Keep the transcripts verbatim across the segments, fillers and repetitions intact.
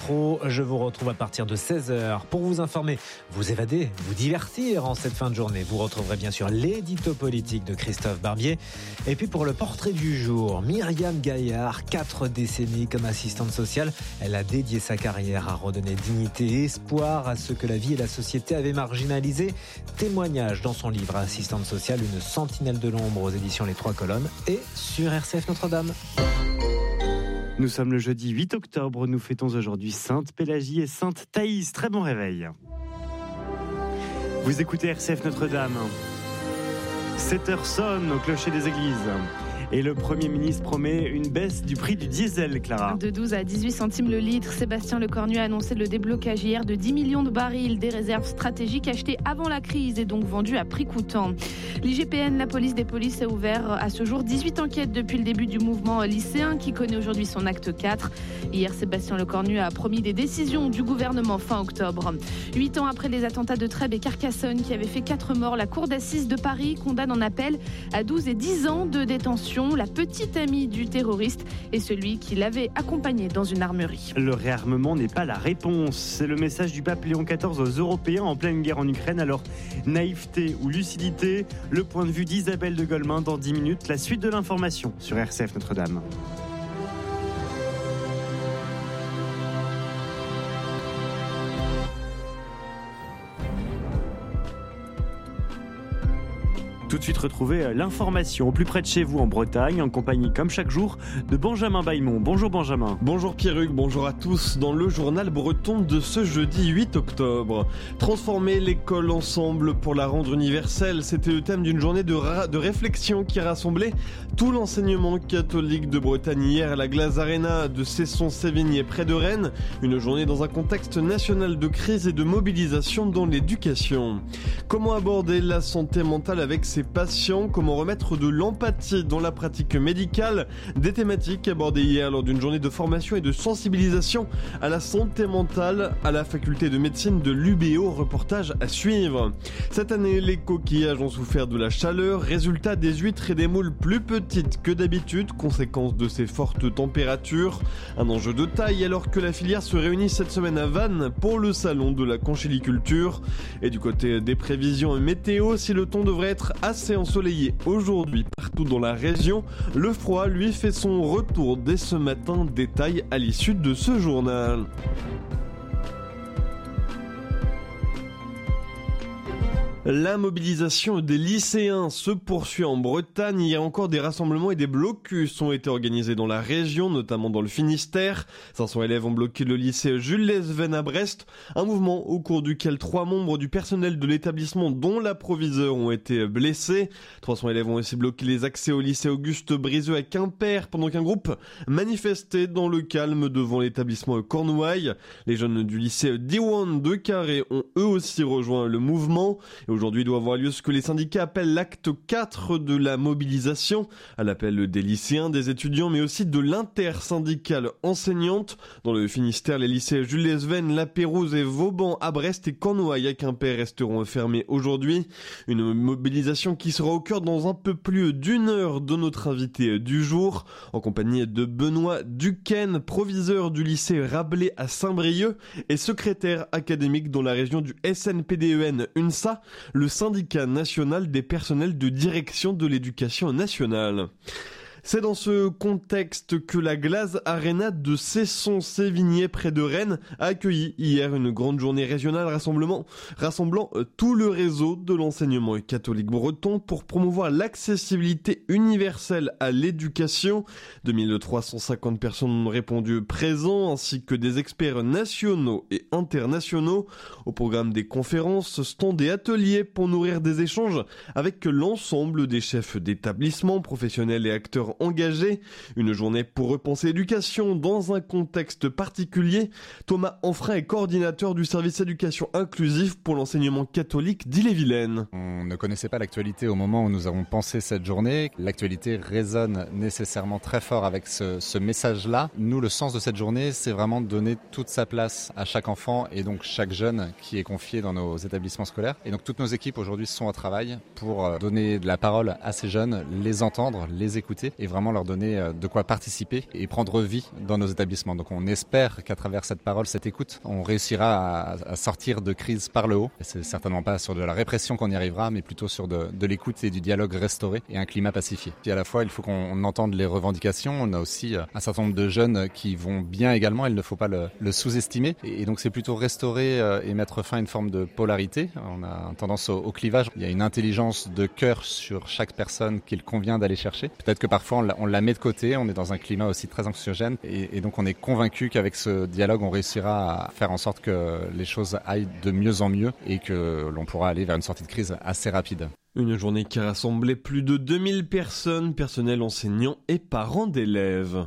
Je vous retrouve à partir de seize heures pour vous informer, vous évader, vous divertir en cette fin de journée. Vous retrouverez bien sûr l'édito politique de Christophe Barbier. Et puis pour le portrait du jour, Myriam Gaillard, quatre décennies comme assistante sociale. Elle a dédié sa carrière à redonner dignité et espoir à ceux que la vie et la société avaient marginalisés. Témoignage dans son livre Assistante sociale, une sentinelle de l'ombre aux éditions Les Trois Colonnes et sur R C F Notre-Dame. Nous sommes le jeudi huit octobre, nous fêtons aujourd'hui Sainte Pélagie et Sainte Thaïs. Très bon réveil. Vous écoutez R C F Notre-Dame. sept heures sonne au clocher des églises. Et le Premier ministre promet une baisse du prix du diesel, Clara. De douze à dix-huit centimes le litre, Sébastien Lecornu a annoncé le déblocage hier de dix millions de barils des réserves stratégiques achetées avant la crise et donc vendues à prix coûtant. L'I G P N, la police des polices, a ouvert à ce jour dix-huit enquêtes depuis le début du mouvement lycéen qui connaît aujourd'hui son acte quatre. Hier, Sébastien Lecornu a promis des décisions du gouvernement fin octobre. Huit ans après les attentats de Trèbes et Carcassonne qui avaient fait quatre morts, la cour d'assises de Paris condamne en appel à douze et dix ans de détention la petite amie du terroriste et celui qui l'avait accompagné dans une armurerie. Le réarmement n'est pas la réponse. C'est le message du pape Léon quatorze aux Européens en pleine guerre en Ukraine. Alors, naïveté ou lucidité, le point de vue d'Isabelle de Golemin dans dix minutes. La suite de l'information sur R C F Notre-Dame. Tout de suite retrouver l'information au plus près de chez vous en Bretagne, en compagnie comme chaque jour de Benjamin Bailmont. Bonjour Benjamin. Bonjour Pierruc, bonjour à tous. Dans le journal breton de ce jeudi huit octobre. Transformer l'école ensemble pour la rendre universelle, c'était le thème d'une journée de, ra- de réflexion qui rassemblait tout l'enseignement catholique de Bretagne hier à la Glace Arena de Cesson-Sévigné près de Rennes. Une journée dans un contexte national de crise et de mobilisation dans l'éducation. Comment aborder la santé mentale avec ses patients, comment remettre de l'empathie dans la pratique médicale, des thématiques abordées hier lors d'une journée de formation et de sensibilisation à la santé mentale à la faculté de médecine de l'U B O, reportage à suivre. Cette année, les coquillages ont souffert de la chaleur, résultat des huîtres et des moules plus petites que d'habitude, conséquence de ces fortes températures. Un enjeu de taille alors que la filière se réunit cette semaine à Vannes pour le salon de la conchyliculture. Et du côté des prévisions météo, si le temps devrait être assez ensoleillé aujourd'hui partout dans la région, le froid lui fait son retour dès ce matin, détail à l'issue de ce journal. La mobilisation des lycéens se poursuit en Bretagne. Hier encore, des rassemblements et des blocus ont été organisés dans la région, notamment dans le Finistère. cinq cents élèves ont bloqué le lycée Jules Lesven à Brest. Un mouvement au cours duquel trois membres du personnel de l'établissement, dont la proviseure, ont été blessés. trois cents élèves ont aussi bloqué les accès au lycée Auguste Briseux à Quimper, pendant qu'un groupe manifestait dans le calme devant l'établissement Cornouailles. Les jeunes du lycée Diwan de Carré ont eux aussi rejoint le mouvement. Aujourd'hui doit avoir lieu ce que les syndicats appellent l'acte quatre de la mobilisation, à l'appel des lycéens, des étudiants, mais aussi de l'intersyndicale enseignante. Dans le Finistère, les lycées Jules Lesven, La Pérouse et Vauban à Brest et Cornouailles à Quimper resteront fermés aujourd'hui. Une mobilisation qui sera au cœur dans un peu plus d'une heure de notre invité du jour, en compagnie de Benoît Duquesne, proviseur du lycée Rabelais à Saint-Brieuc et secrétaire académique dans la région du S N P D E N UNSA, le syndicat national des personnels de direction de l'éducation nationale. C'est dans ce contexte que la Glace Arena de Cesson-Sévigné près de Rennes a accueilli hier une grande journée régionale rassemblement, rassemblant tout le réseau de l'enseignement catholique breton pour promouvoir l'accessibilité universelle à l'éducation. deux mille trois cent cinquante personnes ont répondu présents ainsi que des experts nationaux et internationaux. Au programme des conférences, stands et ateliers pour nourrir des échanges avec l'ensemble des chefs d'établissement, professionnels et acteurs engagés. Une journée pour repenser l'éducation dans un contexte particulier. Thomas Enfrein est coordinateur du service éducation inclusive pour l'enseignement catholique d'Ille-et-Vilaine. On ne connaissait pas l'actualité au moment où nous avons pensé cette journée. L'actualité résonne nécessairement très fort avec ce, ce message-là. Nous, le sens de cette journée, c'est vraiment de donner toute sa place à chaque enfant et donc chaque jeune qui est confié dans nos établissements scolaires. Et donc toutes nos équipes aujourd'hui sont au travail pour donner de la parole à ces jeunes, les entendre, les écouter et vraiment leur donner de quoi participer et prendre vie dans nos établissements. Donc on espère qu'à travers cette parole, cette écoute, on réussira à, à sortir de crise par le haut. Et c'est certainement pas sur de la répression qu'on y arrivera, mais plutôt sur de, de l'écoute et du dialogue restauré et un climat pacifié. Et à la fois, il faut qu'on entende les revendications. On a aussi un certain nombre de jeunes qui vont bien également, il ne faut pas le, le sous-estimer. Et, et donc c'est plutôt restaurer et mettre fin à une forme de polarité. On a tendance au, au clivage. Il y a une intelligence de cœur sur chaque personne qu'il convient d'aller chercher. Peut-être que parfois on la, on la met de côté, on est dans un climat aussi très anxiogène et, et donc on est convaincu qu'avec ce dialogue on réussira à faire en sorte que les choses aillent de mieux en mieux et que l'on pourra aller vers une sortie de crise assez rapide. Une journée qui a rassemblé plus de deux mille personnes, personnel enseignants et parents d'élèves.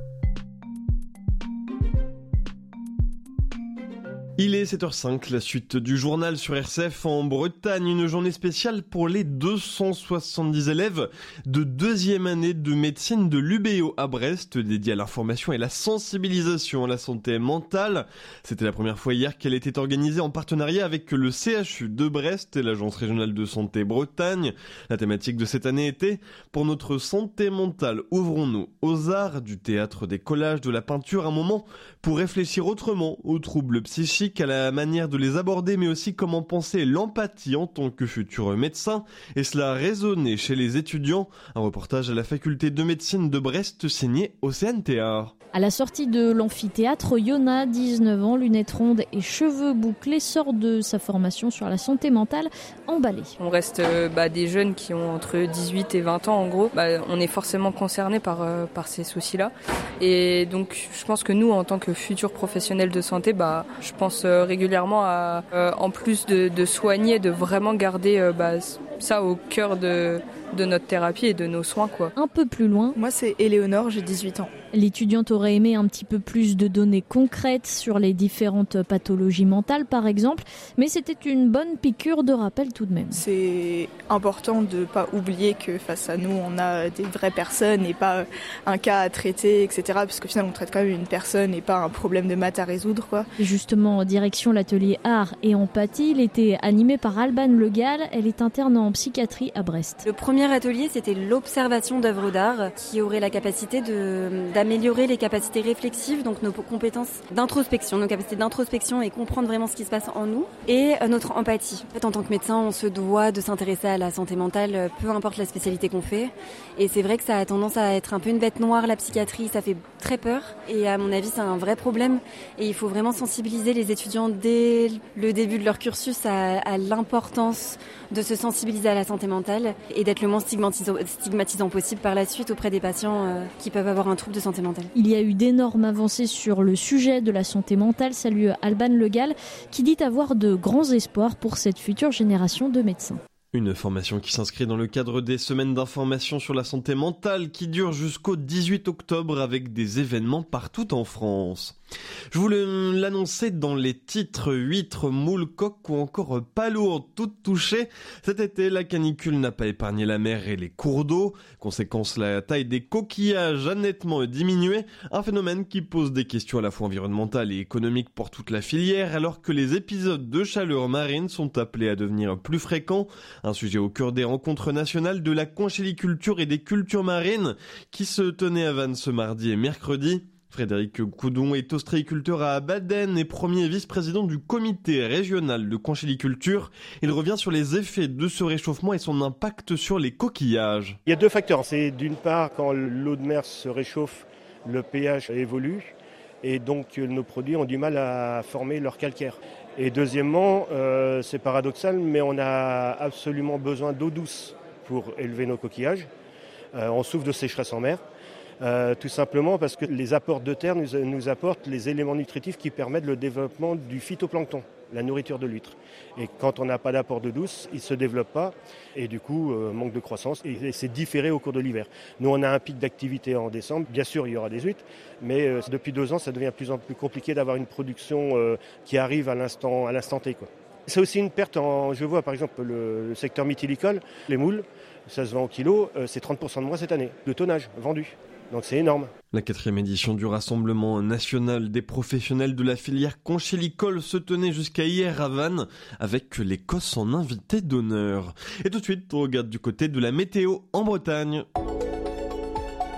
Il est sept heures cinq, la suite du journal sur R C F en Bretagne, une journée spéciale pour les deux cent soixante-dix élèves de deuxième année de médecine de l'U B O à Brest, dédiée à l'information et la sensibilisation à la santé mentale. C'était la première fois hier qu'elle était organisée en partenariat avec le C H U de Brest et l'Agence régionale de santé Bretagne. La thématique de cette année était « Pour notre santé mentale, ouvrons-nous aux arts, du théâtre, des collages, de la peinture, un moment pour réfléchir autrement aux troubles psychiques, à la manière de les aborder, mais aussi comment penser l'empathie en tant que futur médecin. Et cela a résonné chez les étudiants. Un reportage à la faculté de médecine de Brest signé Océane Théard. À la sortie de l'amphithéâtre, Yona, dix-neuf ans, lunettes rondes et cheveux bouclés, sort de sa formation sur la santé mentale emballée. On reste euh, bah, des jeunes qui ont entre dix-huit et vingt ans en gros. Bah, on est forcément concernés par, euh, par ces soucis-là. Et donc je pense que nous, en tant que futurs professionnels de santé, bah, je pense euh, régulièrement à, euh, en plus de, de soigner, de vraiment garder euh, bah, ça au cœur de, de notre thérapie et de nos soins, quoi. Un peu plus loin. Moi c'est Éléonore, j'ai dix-huit ans. L'étudiante aurait aimé un petit peu plus de données concrètes sur les différentes pathologies mentales par exemple, mais c'était une bonne piqûre de rappel tout de même. C'est important de ne pas oublier que face à nous on a des vraies personnes et pas un cas à traiter, et cetera. Parce qu'au final on traite quand même une personne et pas un problème de maths à résoudre, quoi. Et justement, en direction l'atelier art et empathie, il était animé par Alban Le Gall, elle est interne en psychiatrie à Brest. Le premier atelier c'était l'observation d'œuvres d'art qui aurait la capacité de d'améliorer les capacités réflexives, donc nos compétences d'introspection, nos capacités d'introspection et comprendre vraiment ce qui se passe en nous, et notre empathie. En fait, en tant que médecin, on se doit de s'intéresser à la santé mentale, peu importe la spécialité qu'on fait. Et c'est vrai que ça a tendance à être un peu une bête noire, la psychiatrie, ça fait très peur. Et à mon avis, c'est un vrai problème. Et il faut vraiment sensibiliser les étudiants dès le début de leur cursus à, à l'importance de se sensibiliser à la santé mentale et d'être le moins stigmatisant, stigmatisant possible par la suite auprès des patients euh, qui peuvent avoir un trouble de santé mentale. Il y a eu d'énormes avancées sur le sujet de la santé mentale. Salut Alban Le Gall, qui dit avoir de grands espoirs pour cette future génération de médecins. Une formation qui s'inscrit dans le cadre des semaines d'information sur la santé mentale qui durent jusqu'au dix-huit octobre avec des événements partout en France. Je voulais l'annoncer dans les titres, huîtres, moules, coques ou encore palourdes, toutes touchées. Cet été, la canicule n'a pas épargné la mer et les cours d'eau. Conséquence, la taille des coquillages a nettement diminué. Un phénomène qui pose des questions à la fois environnementales et économiques pour toute la filière, alors que les épisodes de chaleur marine sont appelés à devenir plus fréquents. Un sujet au cœur des rencontres nationales de la conchyliculture et des cultures marines qui se tenaient à Vannes ce mardi et mercredi. Frédéric Coudon est ostréiculteur à Baden et premier vice-président du comité régional de conchyliculture. Il revient sur les effets de ce réchauffement et son impact sur les coquillages. Il y a deux facteurs. C'est d'une part, quand l'eau de mer se réchauffe, le pH évolue et donc nos produits ont du mal à former leur calcaire. Et deuxièmement, euh, c'est paradoxal, mais on a absolument besoin d'eau douce pour élever nos coquillages. Euh, on souffre de sécheresse en mer. Euh, tout simplement parce que les apports de terre nous, nous apportent les éléments nutritifs qui permettent le développement du phytoplancton, la nourriture de l'huître. Et quand on n'a pas d'apport d'eau douce, il ne se développe pas et du coup euh, manque de croissance et, et c'est différé au cours de l'hiver. Nous on a un pic d'activité en décembre, bien sûr il y aura des huîtres, mais euh, depuis deux ans ça devient de plus en plus compliqué d'avoir une production euh, qui arrive à l'instant, à l'instant T, quoi. C'est aussi une perte, en, je vois par exemple le, le secteur mythilicole, les moules, ça se vend au kilo, euh, c'est trente pour cent de moins cette année de tonnage vendu. Donc c'est énorme. La quatrième édition du Rassemblement national des professionnels de la filière conchylicole se tenait jusqu'à hier à Vannes avec l'Écosse en invité d'honneur. Et tout de suite, on regarde du côté de la météo en Bretagne.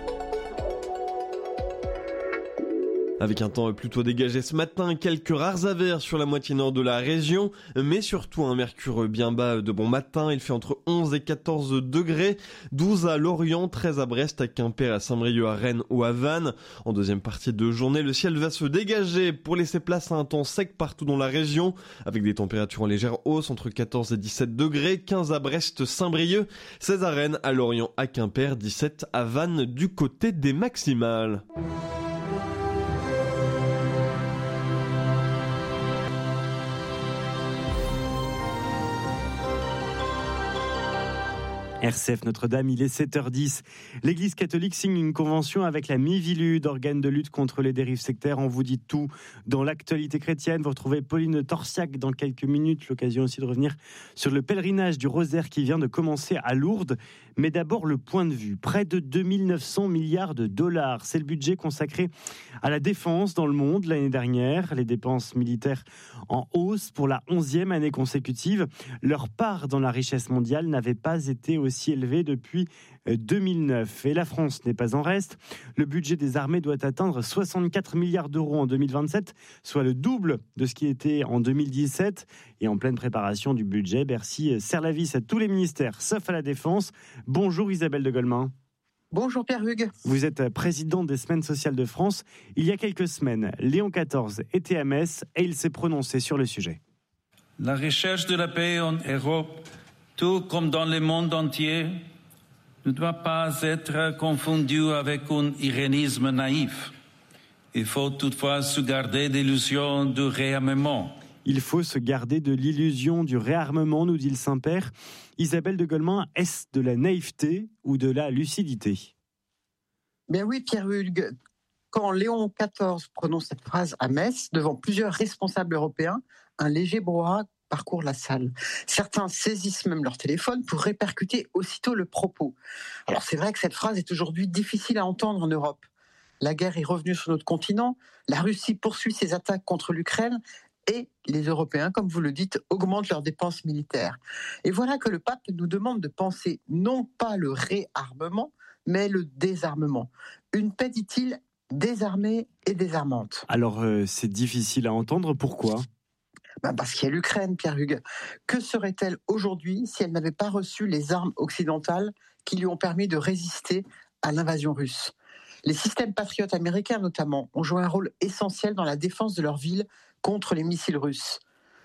Avec un temps plutôt dégagé ce matin, quelques rares averses sur la moitié nord de la région, mais surtout un mercure bien bas de bon matin. Il fait entre onze et quatorze degrés, douze à Lorient, treize à Brest, à Quimper, à Saint-Brieuc, à Rennes ou à Vannes. En deuxième partie de journée, le ciel va se dégager pour laisser place à un temps sec partout dans la région, avec des températures en légère hausse entre quatorze et dix-sept degrés, quinze à Brest, Saint-Brieuc, seize à Rennes, à Lorient, à Quimper, dix-sept à Vannes du côté des maximales. R C F Notre-Dame, il est sept heures dix. L'Église catholique signe une convention avec la Mivilude, organe de lutte contre les dérives sectaires. On vous dit tout dans l'actualité chrétienne. Vous retrouvez Pauline Torsiac dans quelques minutes. L'occasion aussi de revenir sur le pèlerinage du Rosaire qui vient de commencer à Lourdes. Mais d'abord, le point de vue. Près de deux mille neuf cents milliards de dollars. C'est le budget consacré à la défense dans le monde l'année dernière. Les dépenses militaires en hausse pour la onzième année consécutive. Leur part dans la richesse mondiale n'avait pas été aussi aussi élevé depuis deux mille neuf. Et la France n'est pas en reste. Le budget des armées doit atteindre soixante-quatre milliards d'euros en deux mille vingt-sept, soit le double de ce qui était en deux mille dix-sept. Et en pleine préparation du budget, Bercy serre la vis à tous les ministères, sauf à la Défense. Bonjour Isabelle de Golemin. Bonjour Pierre Hugues. Vous êtes présidente des Semaines sociales de France. Il y a quelques semaines, Léon quatorze était à Metz et il s'est prononcé sur le sujet. La recherche de la paix en Europe, tout comme dans le monde entier, ne doit pas être confondue avec un irénisme naïf. Il faut toutefois se garder d'illusions du réarmement. Il faut se garder de l'illusion du réarmement, nous dit le Saint-Père. Isabelle de Golemin, est-ce de la naïveté ou de la lucidité ? Bien oui, Pierre Hugues. Quand Léon quatorze prononce cette phrase à Metz, devant plusieurs responsables européens, un léger brouhaha parcourt la salle. Certains saisissent même leur téléphone pour répercuter aussitôt le propos. Alors c'est vrai que cette phrase est aujourd'hui difficile à entendre en Europe. La guerre est revenue sur notre continent, la Russie poursuit ses attaques contre l'Ukraine et les Européens, comme vous le dites, augmentent leurs dépenses militaires. Et voilà que le pape nous demande de penser non pas le réarmement, mais le désarmement. Une paix, dit-il, désarmée et désarmante. Alors euh, c'est difficile à entendre, pourquoi ? Ben parce qu'il y a l'Ukraine, Pierre Hugues. Que serait-elle aujourd'hui si elle n'avait pas reçu les armes occidentales qui lui ont permis de résister à l'invasion russe ? Les systèmes patriotes américains, notamment, ont joué un rôle essentiel dans la défense de leur ville contre les missiles russes.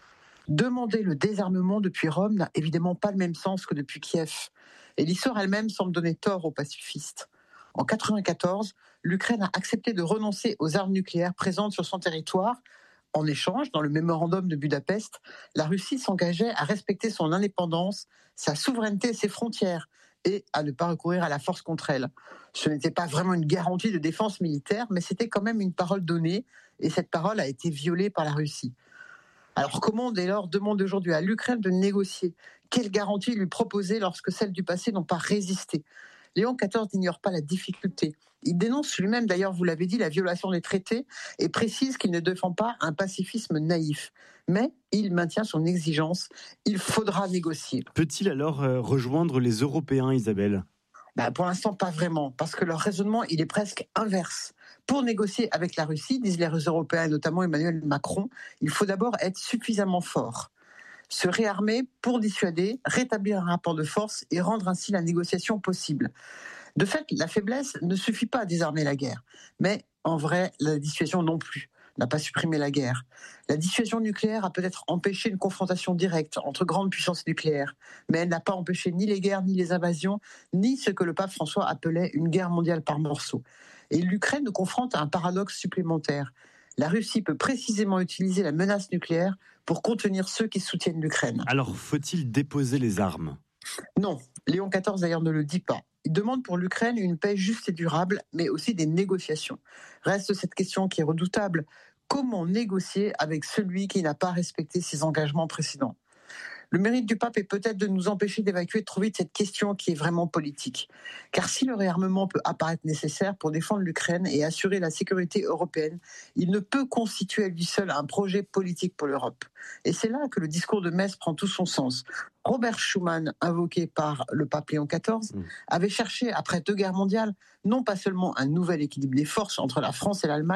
Demander le désarmement depuis Rome n'a évidemment pas le même sens que depuis Kiev. Et l'histoire elle-même semble donner tort aux pacifistes. En quatre-vingt-quatorze, l'Ukraine a accepté de renoncer aux armes nucléaires présentes sur son territoire. En échange, dans le mémorandum de Budapest, la Russie s'engageait à respecter son indépendance, sa souveraineté et ses frontières, et à ne pas recourir à la force contre elle. Ce n'était pas vraiment une garantie de défense militaire, mais c'était quand même une parole donnée, et cette parole a été violée par la Russie. Alors comment, dès lors, demande aujourd'hui à l'Ukraine de négocier ? Quelle garantie lui proposer lorsque celles du passé n'ont pas résisté ? Léon quatorze n'ignore pas la difficulté. Il dénonce lui-même, d'ailleurs, vous l'avez dit, la violation des traités et précise qu'il ne défend pas un pacifisme naïf. Mais il maintient son exigence. Il faudra négocier. Peut-il alors euh, rejoindre les Européens, Isabelle ? Bah, pour l'instant, pas vraiment, parce que leur raisonnement, il est presque inverse. Pour négocier avec la Russie, disent les Européens, et notamment Emmanuel Macron, il faut d'abord être suffisamment fort. Se réarmer pour dissuader, rétablir un rapport de force et rendre ainsi la négociation possible. De fait, la faiblesse ne suffit pas à désarmer la guerre. Mais en vrai, la dissuasion non plus n'a pas supprimé la guerre. La dissuasion nucléaire a peut-être empêché une confrontation directe entre grandes puissances nucléaires, mais elle n'a pas empêché ni les guerres, ni les invasions, ni ce que le pape François appelait une guerre mondiale par morceaux. Et l'Ukraine nous confronte à un paradoxe supplémentaire. La Russie peut précisément utiliser la menace nucléaire pour contenir ceux qui soutiennent l'Ukraine. Alors, faut-il déposer les armes ? Non, Léon quatorze d'ailleurs ne le dit pas. Il demande pour l'Ukraine une paix juste et durable, mais aussi des négociations. Reste cette question qui est redoutable. Comment négocier avec celui qui n'a pas respecté ses engagements précédents ? Le mérite du pape est peut-être de nous empêcher d'évacuer trop vite cette question qui est vraiment politique. Car si le réarmement peut apparaître nécessaire pour défendre l'Ukraine et assurer la sécurité européenne, il ne peut constituer à lui seul un projet politique pour l'Europe. Et c'est là que le discours de Metz prend tout son sens. Robert Schuman, invoqué par le pape Léon quatorze, mmh. avait cherché, après deux guerres mondiales, non pas seulement un nouvel équilibre des forces entre la France et l'Allemagne,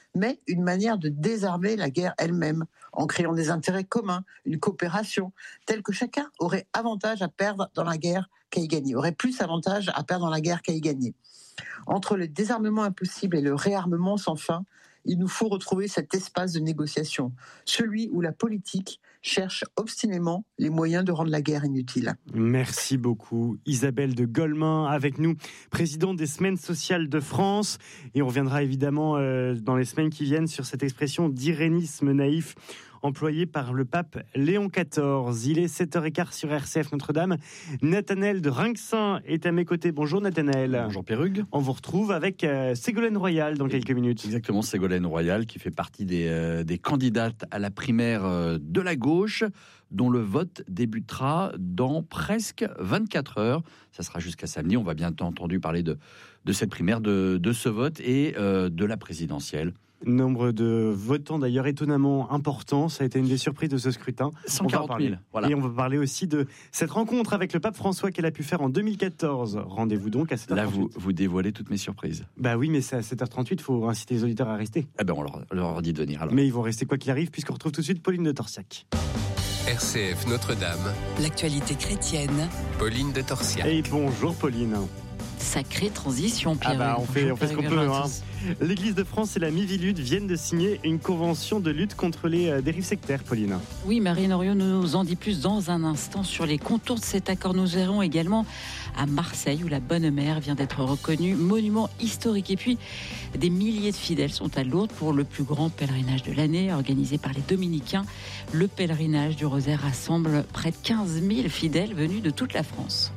mais une manière de désarmer la guerre elle-même, en créant des intérêts communs, une coopération, telle que chacun aurait avantage à perdre dans la guerre qu'à y gagner, aurait plus avantage à perdre dans la guerre qu'à y gagner. Entre le désarmement impossible et le réarmement sans fin, il nous faut retrouver cet espace de négociation, celui où la politique cherche obstinément les moyens de rendre la guerre inutile. Merci beaucoup. Isabelle de Golemin avec nous, présidente des Semaines sociales de France. Et on reviendra évidemment euh, dans les semaines qui viennent sur cette expression d'irénisme naïf employé par le pape Léon quatorze. Il est sept heures quinze sur R C F Notre-Dame. Nathanaël de Rinxin est à mes côtés. Bonjour Nathanaël. Bonjour Perrugue. On vous retrouve avec euh, Ségolène Royal dans quelques minutes. Exactement, Ségolène Royal qui fait partie des, euh, des candidates à la primaire euh, de la gauche, dont le vote débutera dans presque vingt-quatre heures. Ça sera jusqu'à samedi. On va bien entendu parler de, de cette primaire, de, de ce vote et euh, de la présidentielle. Nombre de votants d'ailleurs étonnamment important, ça a été une des surprises de ce scrutin. cent quarante mille, voilà. Et on va parler aussi de cette rencontre avec le pape François qu'elle a pu faire en deux mille quatorze. Rendez-vous donc à sept heures trente-huit. Là, vous, vous dévoilez toutes mes surprises. Bah oui, mais c'est à sept heures trente-huit, il faut inciter les auditeurs à rester. Eh ben, on leur, leur dit de venir alors. Mais ils vont rester quoi qu'il arrive, puisqu'on retrouve tout de suite Pauline de Torsiac. R C F Notre-Dame. L'actualité chrétienne. Pauline de Torsiac. Et bonjour Pauline. Sacrée transition, Pierre. Ah bah, on fait, on fait ce qu'on peut. Hein. L'Église de France et la Miviludes viennent de signer une convention de lutte contre les euh, dérives sectaires, Pauline. Oui, Marine Orion nous en dit plus dans un instant sur les contours de cet accord. Nous verrons également à Marseille, où la Bonne Mère vient d'être reconnue monument historique. Et puis, des milliers de fidèles sont à Lourdes pour le plus grand pèlerinage de l'année, organisé par les Dominicains. Le pèlerinage du Rosaire rassemble près de quinze mille fidèles venus de toute la France.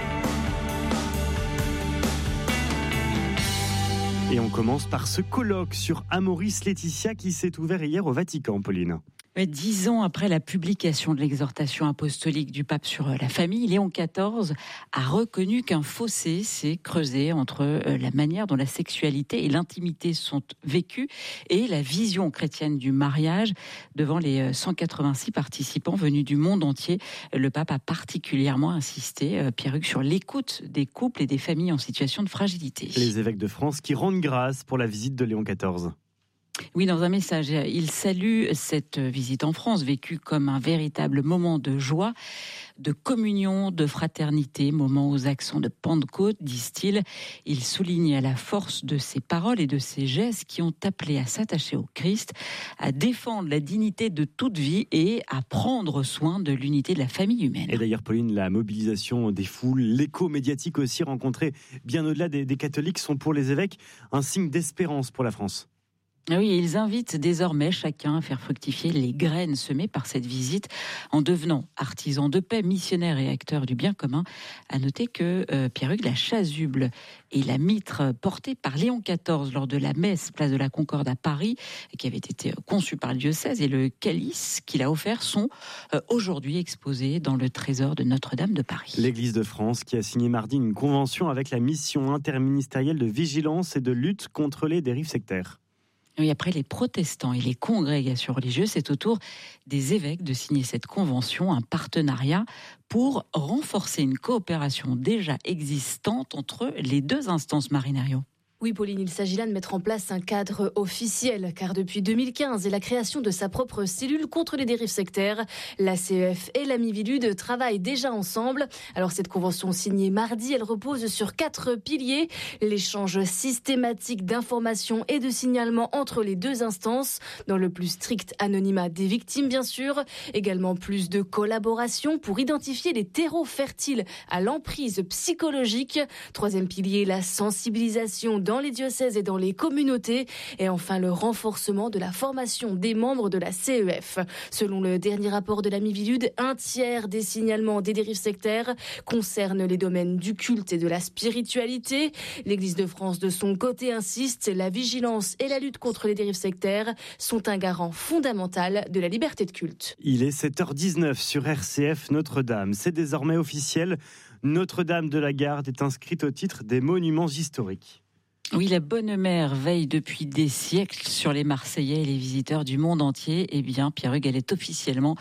Et on commence par ce colloque sur Amoris Laetitia qui s'est ouvert hier au Vatican, Pauline. Dix ans après la publication de l'exhortation apostolique du pape sur la famille, Léon quatorze a reconnu qu'un fossé s'est creusé entre la manière dont la sexualité et l'intimité sont vécues et la vision chrétienne du mariage. Devant les cent quatre-vingt-six participants venus du monde entier, le pape a particulièrement insisté, Pierre-Hugues, sur l'écoute des couples et des familles en situation de fragilité. Les évêques de France qui rendent grâce pour la visite de Léon quatorze. Oui, dans un message, il salue cette visite en France, vécue comme un véritable moment de joie, de communion, de fraternité, moment aux accents de Pentecôte, disent-ils. Il souligne la force de ses paroles et de ses gestes qui ont appelé à s'attacher au Christ, à défendre la dignité de toute vie et à prendre soin de l'unité de la famille humaine. Et d'ailleurs, Pauline, la mobilisation des foules, l'écho médiatique aussi rencontré bien au-delà des, des catholiques sont pour les évêques un signe d'espérance pour la France. Oui, ils invitent désormais chacun à faire fructifier les graines semées par cette visite en devenant artisans de paix, missionnaires et acteurs du bien commun. À noter que euh, Pierre-Hugues, la chasuble et la mitre portée par Léon quatorze lors de la messe place de la Concorde à Paris, qui avait été conçue par le diocèse, et le calice qu'il a offert sont euh, aujourd'hui exposés dans le trésor de Notre-Dame de Paris. L'Église de France qui a signé mardi une convention avec la mission interministérielle de vigilance et de lutte contre les dérives sectaires. Et après les protestants et les congrégations religieuses, c'est au tour des évêques de signer cette convention, un partenariat pour renforcer une coopération déjà existante entre les deux instances, Marine Arion. Oui, Pauline, il s'agit là de mettre en place un cadre officiel, car depuis deux mille quinze et la création de sa propre cellule contre les dérives sectaires, la C E F et la Miviludes travaillent déjà ensemble. Alors cette convention signée mardi, elle repose sur quatre piliers. L'échange systématique d'informations et de signalements entre les deux instances, dans le plus strict anonymat des victimes, bien sûr. Également plus de collaboration pour identifier les terreaux fertiles à l'emprise psychologique. Troisième pilier, la sensibilisation dans les diocèses et dans les communautés. Et enfin, le renforcement de la formation des membres de la C E F. Selon le dernier rapport de la Miviludes, un tiers des signalements des dérives sectaires concernent les domaines du culte et de la spiritualité. L'Église de France, de son côté, insiste, la vigilance et la lutte contre les dérives sectaires sont un garant fondamental de la liberté de culte. Il est sept heures dix-neuf sur R C F Notre-Dame. C'est désormais officiel. Notre-Dame de la Garde est inscrite au titre des monuments historiques. Oui, la Bonne Mère veille depuis des siècles sur les Marseillais et les visiteurs du monde entier. Eh bien, Pierre-Hugues, elle est officiellement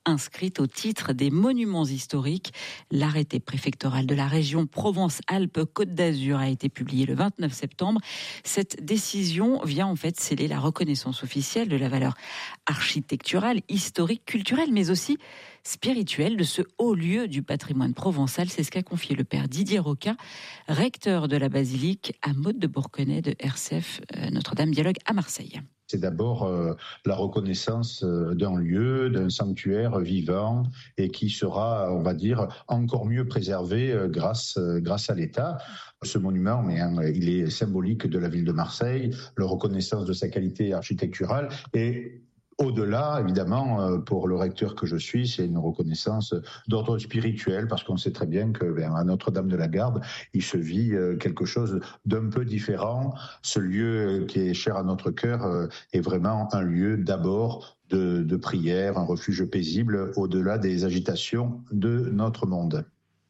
inscrite au titre des monuments historiques. L'arrêté préfectoral de la région Provence-Alpes-Côte d'Azur a été publié le vingt-neuf septembre. Cette décision vient en fait sceller la reconnaissance officielle de la valeur architecturale, historique, culturelle, mais aussi spirituelle de ce haut lieu du patrimoine provençal. C'est ce qu'a confié le père Didier Roca, recteur de la basilique à Maude de Bourquenay de R C F Notre-Dame Dialogue à Marseille. C'est d'abord euh, la reconnaissance euh, d'un lieu, d'un sanctuaire vivant et qui sera, on va dire, encore mieux préservé euh, grâce, euh, grâce à l'État. Ce monument, mais, hein, il est symbolique de la ville de Marseille, la reconnaissance de sa qualité architecturale et au-delà, évidemment, pour le recteur que je suis, c'est une reconnaissance d'ordre spirituel, parce qu'on sait très bien que ben, à Notre-Dame-de-la-Garde, il se vit quelque chose d'un peu différent. Ce lieu qui est cher à notre cœur est vraiment un lieu d'abord de, de prière, un refuge paisible au-delà des agitations de notre monde.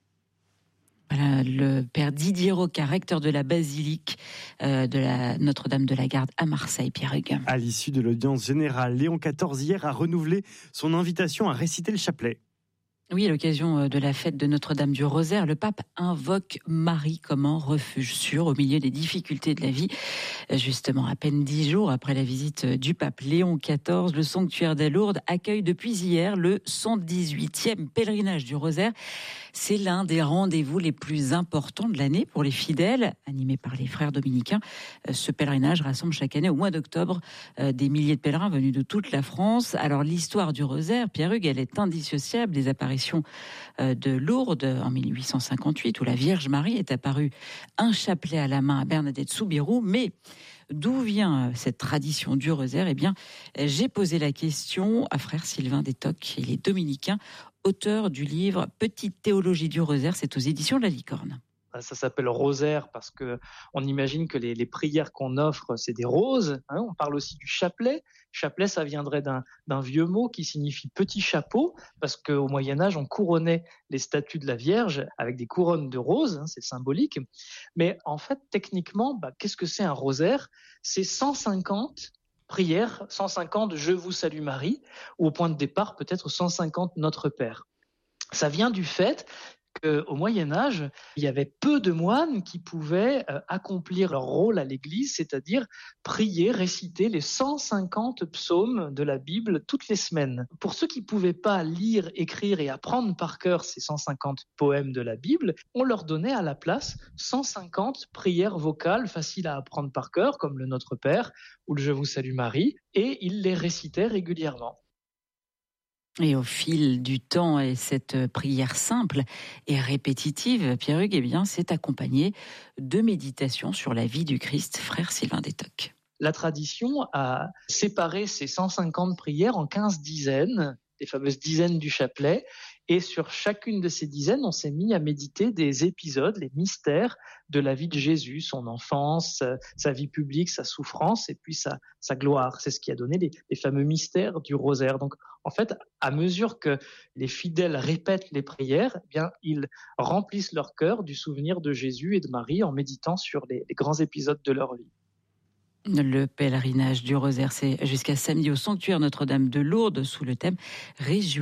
Voilà, le père Didier Roca, recteur de la basilique euh, de la Notre-Dame-de-la-Garde à Marseille, Pierre Hugues. À l'issue de l'audience générale, Léon quatorze hier a renouvelé son invitation à réciter le chapelet. Oui, à l'occasion de la fête de Notre-Dame du Rosaire, le pape invoque Marie comme un refuge sûr au milieu des difficultés de la vie. Justement, à peine dix jours après la visite du pape Léon quatorze, le sanctuaire des Lourdes accueille depuis hier le cent dix-huitième pèlerinage du Rosaire. C'est l'un des rendez-vous les plus importants de l'année pour les fidèles, animés par les frères dominicains. Ce pèlerinage rassemble chaque année au mois d'octobre des milliers de pèlerins venus de toute la France. Alors l'histoire du Rosaire, Pierre Hugues, elle est indissociable des apparitions de Lourdes en mille huit cent cinquante-huit, où la Vierge Marie est apparue un chapelet à la main à Bernadette Soubirous. Mais d'où vient cette tradition du Rosaire ? Eh bien, j'ai posé la question à frère Sylvain Détoc, il est dominicain, auteur du livre Petite théologie du Rosaire, c'est aux éditions de la Licorne. Ça s'appelle rosaire parce que on imagine que les, les prières qu'on offre, c'est des roses. Hein, on parle aussi du chapelet. Chapelet, ça viendrait d'un, d'un vieux mot qui signifie petit chapeau, parce qu'au Moyen-Âge, on couronnait les statues de la Vierge avec des couronnes de roses, hein, c'est symbolique. Mais en fait, techniquement, bah, qu'est-ce que c'est un rosaire ? C'est cent cinquante prières, cent cinquante « Je vous salue Marie », ou au point de départ, peut-être cent cinquante « Notre Père ». Ça vient du fait qu'au Moyen-Âge, il y avait peu de moines qui pouvaient euh, accomplir leur rôle à l'Église, c'est-à-dire prier, réciter les cent cinquante psaumes de la Bible toutes les semaines. Pour ceux qui ne pouvaient pas lire, écrire et apprendre par cœur ces cent cinquante poèmes de la Bible, on leur donnait à la place cent cinquante prières vocales faciles à apprendre par cœur, comme le Notre Père ou le Je vous salue Marie, et ils les récitaient régulièrement. Et au fil du temps, et cette prière simple et répétitive, Pierre Hugues, eh bien, s'est accompagnée de méditations sur la vie du Christ, frère Sylvain Détoc. La tradition a séparé ces cent cinquante prières en quinze dizaines, les fameuses dizaines du chapelet, et sur chacune de ces dizaines, on s'est mis à méditer des épisodes, les mystères de la vie de Jésus, son enfance, sa vie publique, sa souffrance et puis sa, sa gloire. C'est ce qui a donné les, les fameux mystères du rosaire. Donc, en fait, à mesure que les fidèles répètent les prières, eh bien, ils remplissent leur cœur du souvenir de Jésus et de Marie en méditant sur les, les grands épisodes de leur vie. Le pèlerinage du Rosaire, c'est jusqu'à samedi au sanctuaire Notre-Dame de Lourdes sous le thème « Réjouis-toi ».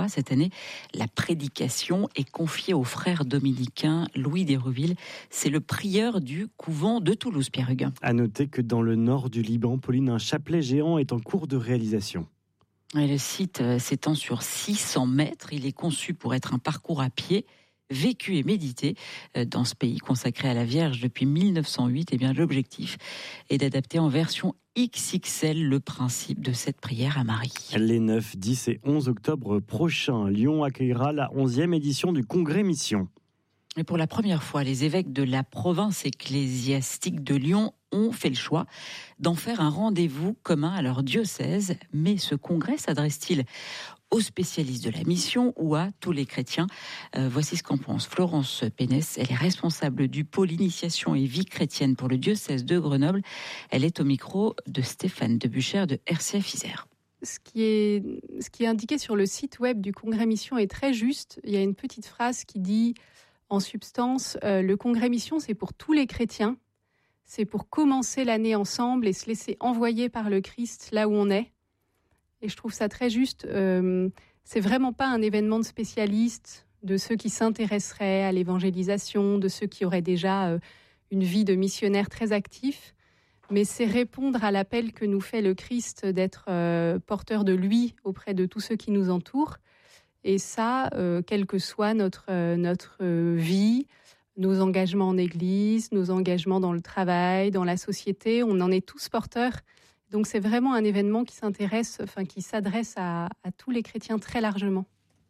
Cette année, la prédication est confiée au frère dominicain Louis d'Hérouville. C'est le prieur du couvent de Toulouse, Pierre Hugues. À noter que dans le nord du Liban, Pauline, un chapelet géant est en cours de réalisation. Et le site s'étend sur six cents mètres. Il est conçu pour être un parcours à pied, vécu et médité dans ce pays consacré à la Vierge depuis mille neuf cent huit. Eh bien, l'objectif est d'adapter en version X X L le principe de cette prière à Marie. Les neuf, dix et onze octobre prochains, Lyon accueillera la onzième édition du Congrès Mission. Et pour la première fois, les évêques de la province ecclésiastique de Lyon ont fait le choix d'en faire un rendez-vous commun à leur diocèse. Mais ce congrès s'adresse-t-il aux spécialistes de la mission ou à tous les chrétiens? euh, Voici ce qu'en pense Florence Pénès. Elle est responsable du pôle initiation et vie chrétienne pour le diocèse de Grenoble. Elle est au micro de Stéphane Debuchère de R C F Isère. Ce qui, est, ce qui est indiqué sur le site web du Congrès Mission est très juste. Il y a une petite phrase qui dit, en substance, euh, le Congrès Mission, c'est pour tous les chrétiens. C'est pour commencer l'année ensemble et se laisser envoyer par le Christ là où on est. Et je trouve ça très juste. Euh, c'est vraiment pas un événement de spécialistes, de ceux qui s'intéresseraient à l'évangélisation, de ceux qui auraient déjà euh, une vie de missionnaire très actif, mais c'est répondre à l'appel que nous fait le Christ d'être euh, porteur de lui auprès de tous ceux qui nous entourent. Et ça, euh, quelle que soit notre, euh, notre euh, vie, nos engagements en Église, nos engagements dans le travail, dans la société, on en est tous porteurs. Donc c'est vraiment un événement qui s'intéresse, enfin qui s'adresse à, à tous les chrétiens très largement.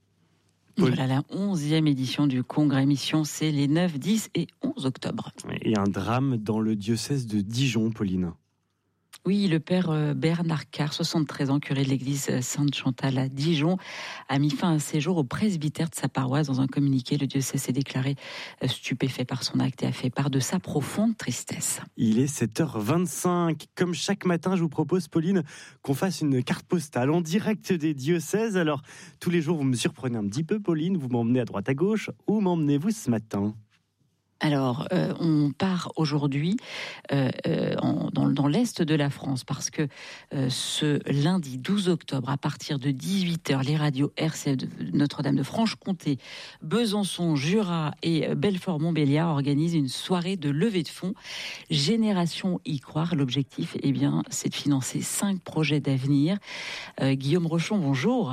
Voilà la onzième édition du Congrès Mission, c'est les neuf, dix et onze octobre. Et un drame dans le diocèse de Dijon, Pauline. Oui, le père Bernard Carr, soixante-treize ans, curé de l'église Sainte-Chantal à Dijon, a mis fin à ses jours au presbytère de sa paroisse. Dans un communiqué, le diocèse s'est déclaré stupéfait par son acte et a fait part de sa profonde tristesse. Il est sept heures vingt-cinq. Comme chaque matin, je vous propose, Pauline, qu'on fasse une carte postale en direct des diocèses. Alors, tous les jours, vous me surprenez un petit peu, Pauline. Vous m'emmenez à droite, à gauche. Où m'emmenez-vous ce matin ? Alors, euh, on part aujourd'hui euh, euh, en, dans, dans l'est de la France parce que euh, ce lundi douze octobre, à partir de dix-huit heures, les radios R C F de Notre-Dame de Franche-Comté, Besançon, Jura et Belfort-Montbéliard organisent une soirée de levée de fonds. Génération y croire. L'objectif, eh bien, c'est de financer cinq projets d'avenir. Euh, Guillaume Rochon, bonjour.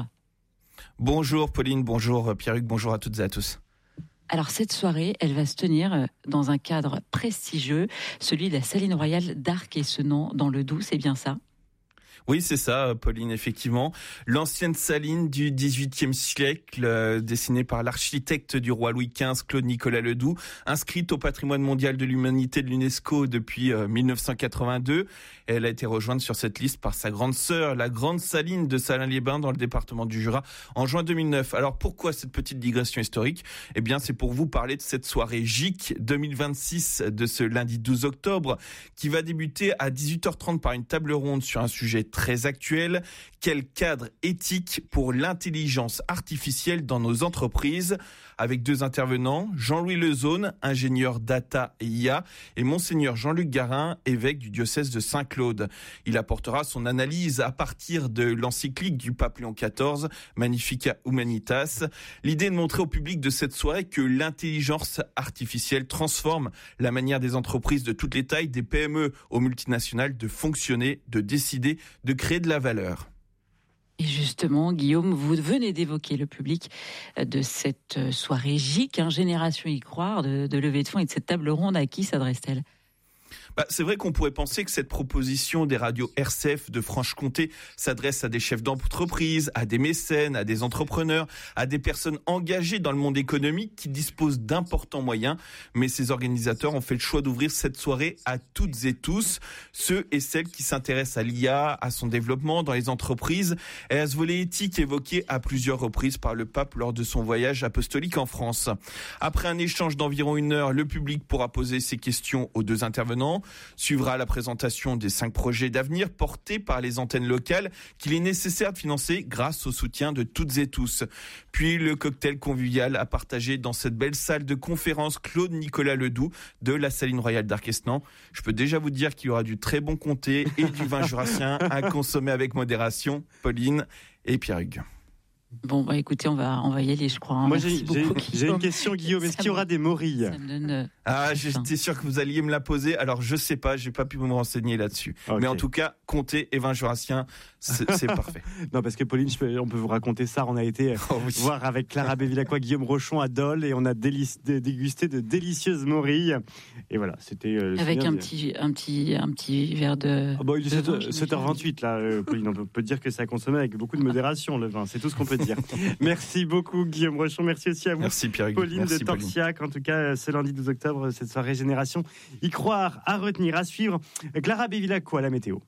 Bonjour Pauline, bonjour Pierre-Hugues, bonjour à toutes et à tous. Alors cette soirée, elle va se tenir dans un cadre prestigieux, celui de la Saline Royale d'Arc-et-Senans dans le Doubs, c'est bien ça ? Oui, c'est ça, Pauline, effectivement. L'ancienne saline du dix-huitième siècle, euh, dessinée par l'architecte du roi Louis quinze, Claude-Nicolas Ledoux, inscrite au patrimoine mondial de l'humanité de l'UNESCO depuis euh, mille neuf cent quatre-vingt-deux. Elle a été rejointe sur cette liste par sa grande sœur, la grande saline de Salins-les-Bains dans le département du Jura, en juin deux mille neuf. Alors pourquoi cette petite digression historique ? Eh bien, c'est pour vous parler de cette soirée G I C deux mille vingt-six de ce lundi douze octobre, qui va débuter à dix-huit heures trente par une table ronde sur un sujet très actuel. Quel cadre éthique pour l'intelligence artificielle dans nos entreprises ? Avec deux intervenants, Jean-Louis Lezaune, ingénieur data et I A, et Monseigneur Jean-Luc Garin, évêque du diocèse de Saint-Claude. Il apportera son analyse à partir de l'encyclique du pape Léon quatorze, Magnificat Humanitas. L'idée de montrer au public de cette soirée que l'intelligence artificielle transforme la manière des entreprises de toutes les tailles, des P M E aux multinationales, de fonctionner, de décider, de créer de la valeur. Et justement, Guillaume, vous venez d'évoquer le public de cette soirée G I C, hein, Génération y croire, de, de levée de fonds et de cette table ronde. À qui s'adresse-t-elle ? Bah, c'est vrai qu'on pourrait penser que cette proposition des radios R C F de Franche-Comté s'adresse à des chefs d'entreprise, à des mécènes, à des entrepreneurs, à des personnes engagées dans le monde économique qui disposent d'importants moyens. Mais ces organisateurs ont fait le choix d'ouvrir cette soirée à toutes et tous, ceux et celles qui s'intéressent à l'I A, à son développement dans les entreprises et à ce volet éthique évoqué à plusieurs reprises par le pape lors de son voyage apostolique en France. Après un échange d'environ une heure, le public pourra poser ses questions aux deux intervenants. Suivra la présentation des cinq projets d'avenir portés par les antennes locales qu'il est nécessaire de financer grâce au soutien de toutes et tous. Puis le cocktail convivial à partager dans cette belle salle de conférence Claude-Nicolas Ledoux de la Saline Royale d'Arc-et-Senans. Je peux déjà vous dire qu'il y aura du très bon comté et du vin jurassien à consommer avec modération. Pauline et Pierre-Hugues. Bon, bah écoutez, on va, on va y aller, je crois. Hein. Moi, Merci j'ai, beaucoup, j'ai, j'ai une question, Guillaume. Est-ce qu'il y aura des morilles ? Ça me donne... Ah, j'étais sûr que vous alliez me la poser. Alors, je sais pas, j'ai pas pu me renseigner là-dessus. Okay. Mais en tout cas, comté et vin jurassien, c'est, c'est parfait. Non, parce que Pauline, je peux, on peut vous raconter ça. On a été oh, oui. voir avec Clara Bevilacqua, Guillaume Rochon à Dole, et on a délic- dégusté de délicieuses morilles. Et voilà, c'était euh, avec un petit, un petit, un petit verre de. Ah bah, il est sept heures vingt-huit là, euh, Pauline. On peut, peut dire que c'est à consommer avec beaucoup de modération le vin. C'est tout ce qu'on peut dire. Merci beaucoup, Guillaume Rochon. Merci aussi à vous, merci, Pierre Pauline merci, de Torsiac. En tout cas, ce lundi douze octobre, cette soirée Génération y croire, à retenir, à suivre. Clara Bevilacqua, la météo.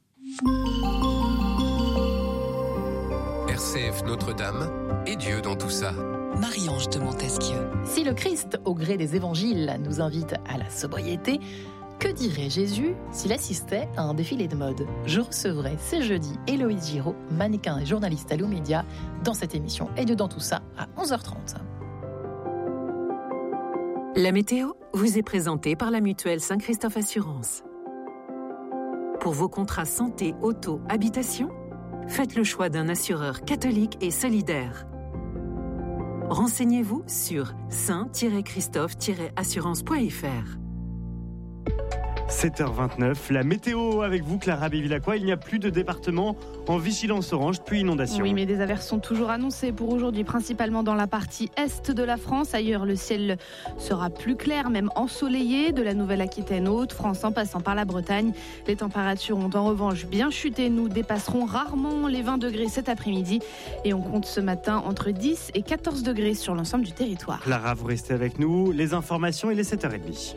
R C F Notre-Dame et Dieu dans tout ça. Marie-Ange de Montesquieu. Si le Christ, au gré des évangiles, nous invite à la sobriété, que dirait Jésus s'il assistait à un défilé de mode ? Je recevrai ce jeudi Héloïse Giraud, mannequin et journaliste à Loumédia, dans cette émission Et Dieu dans tout ça à onze heures trente. La météo vous est présentée par la mutuelle Saint-Christophe Assurance. Pour vos contrats santé, auto, habitation, faites le choix d'un assureur catholique et solidaire. Renseignez-vous sur saint tiret christophe tiret assurance point f r. sept heures vingt-neuf, la météo avec vous, Clara Bévilacqua. Il n'y a plus de département en vigilance orange, puis inondation. Oui, mais des averses sont toujours annoncées pour aujourd'hui, principalement dans la partie est de la France. Ailleurs, le ciel sera plus clair, même ensoleillé, de la Nouvelle-Aquitaine aux Hauts-de-France en passant par la Bretagne. Les températures ont en revanche bien chuté. Nous dépasserons rarement les vingt degrés cet après-midi et on compte ce matin entre dix et quatorze degrés sur l'ensemble du territoire. Clara, vous restez avec nous. Les informations, il est sept heures trente.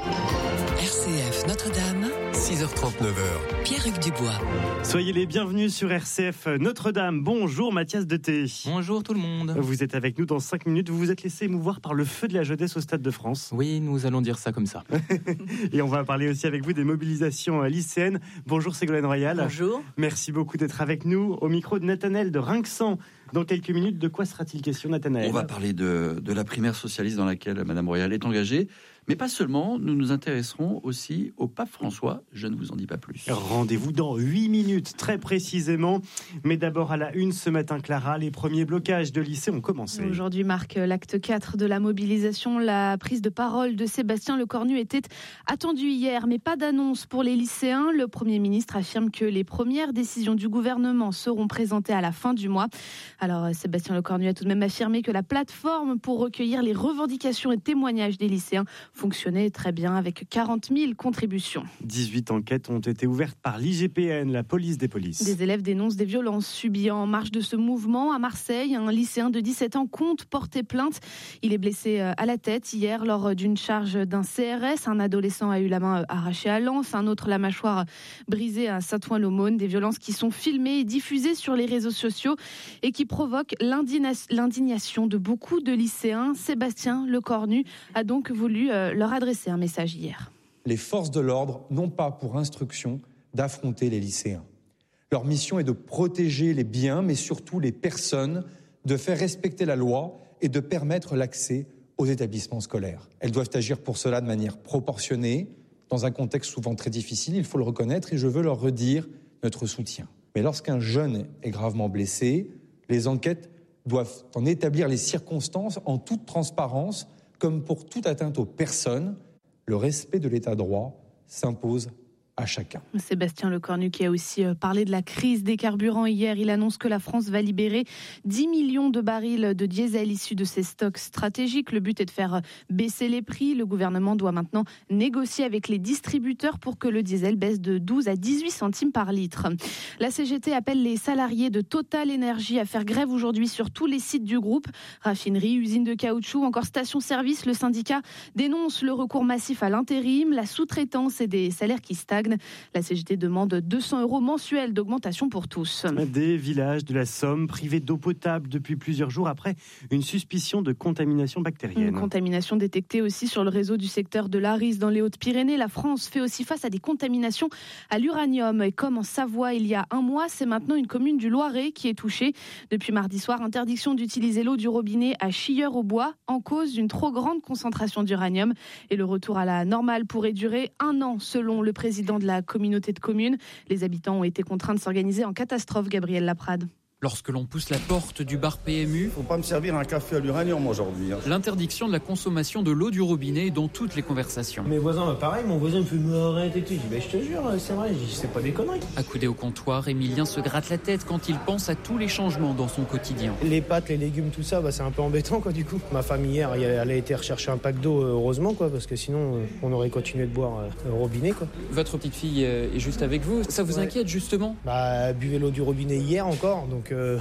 R C F Notre-Dame, six heures trente, neuf heures. Pierre-Hugues Dubois. Soyez les bienvenus sur R C F Notre-Dame. Bonjour Mathias Deté. Bonjour tout le monde. Vous êtes avec nous dans cinq minutes. Vous vous êtes laissé émouvoir par le feu de la jeunesse au Stade de France. Oui, nous allons dire ça comme ça. Et on va parler aussi avec vous des mobilisations lycéennes. Bonjour Ségolène Royal. Bonjour. Merci beaucoup d'être avec nous. Au micro de Nathanaël de Rinxan. Dans quelques minutes, de quoi sera-t-il question, Nathanaël ? On va parler de, de la primaire socialiste dans laquelle Madame Royal est engagée. Mais pas seulement, nous nous intéresserons aussi au pape François. Je ne vous en dis pas plus. Rendez-vous dans huit minutes, très précisément. Mais d'abord à la une ce matin, Clara, les premiers blocages de lycée ont commencé. Aujourd'hui marque l'acte quatre de la mobilisation. La prise de parole de Sébastien Lecornu était attendue hier, mais pas d'annonce pour les lycéens. Le Premier ministre affirme que les premières décisions du gouvernement seront présentées à la fin du mois. Alors Sébastien Lecornu a tout de même affirmé que la plateforme pour recueillir les revendications et témoignages des lycéens fonctionnait très bien avec quarante mille contributions. dix-huit enquêtes ont été ouvertes par l'I G P N, la police des polices. Des élèves dénoncent des violences subies en marge de ce mouvement. À Marseille, un lycéen de dix-sept ans compte porter plainte. Il est blessé à la tête hier lors d'une charge d'un C R S. Un adolescent a eu la main arrachée à Lens, un autre la mâchoire brisée à Saint-Ouen-l'Aumône. Des violences qui sont filmées et diffusées sur les réseaux sociaux et qui provoquent l'indignation de beaucoup de lycéens. Sébastien Lecornu a donc voulu leur adresser un message hier. Les forces de l'ordre n'ont pas pour instruction d'affronter les lycéens. Leur mission est de protéger les biens, mais surtout les personnes, de faire respecter la loi et de permettre l'accès aux établissements scolaires. Elles doivent agir pour cela de manière proportionnée, dans un contexte souvent très difficile, il faut le reconnaître, et je veux leur redire notre soutien. Mais lorsqu'un jeune est gravement blessé, les enquêtes doivent en établir les circonstances en toute transparence. Comme pour toute atteinte aux personnes, le respect de l'état de droit s'impose à chacun. Sébastien Lecornu qui a aussi parlé de la crise des carburants hier. Il annonce que la France va libérer dix millions de barils de diesel issus de ses stocks stratégiques. Le but est de faire baisser les prix. Le gouvernement doit maintenant négocier avec les distributeurs pour que le diesel baisse de douze à dix-huit centimes par litre. La C G T appelle les salariés de Total Énergie à faire grève aujourd'hui sur tous les sites du groupe. Raffinerie, usines de caoutchouc, encore stations-service. Le syndicat dénonce le recours massif à l'intérim, la sous-traitance et des salaires qui stagnent. La C G T demande deux cents euros mensuels d'augmentation pour tous. Des villages de la Somme privés d'eau potable depuis plusieurs jours après une suspicion de contamination bactérienne. Une contamination détectée aussi sur le réseau du secteur de l'Aris dans les Hautes-Pyrénées. La France fait aussi face à des contaminations à l'uranium. Et comme en Savoie il y a un mois, c'est maintenant une commune du Loiret qui est touchée. Depuis mardi soir, interdiction d'utiliser l'eau du robinet à Chilleurs-au-Bois en cause d'une trop grande concentration d'uranium. Et le retour à la normale pourrait durer un an selon le président de la communauté de communes. Les habitants ont été contraints de s'organiser en catastrophe, Gabriel Laprade. Lorsque l'on pousse la porte du bar P M U, faut pas me servir un café à l'uranium aujourd'hui. Hein. L'interdiction de la consommation de l'eau du robinet est dans toutes les conversations. Mes voisins, pareil, mon voisin me fait me arrête et tout. Je dis, bah, je te jure, c'est vrai, je dis, c'est pas des conneries. Accoudé au comptoir, Emilien se gratte la tête quand il pense à tous les changements dans son quotidien. Les pâtes, les légumes, tout ça, bah, c'est un peu embêtant, quoi, du coup. Ma femme hier, elle a été rechercher un pack d'eau, heureusement, quoi, parce que sinon, on aurait continué de boire au robinet, quoi. Votre petite fille est juste avec vous. Ça vous ouais. inquiète, justement ? Bah, elle buvait l'eau du robinet hier encore, donc. Euh...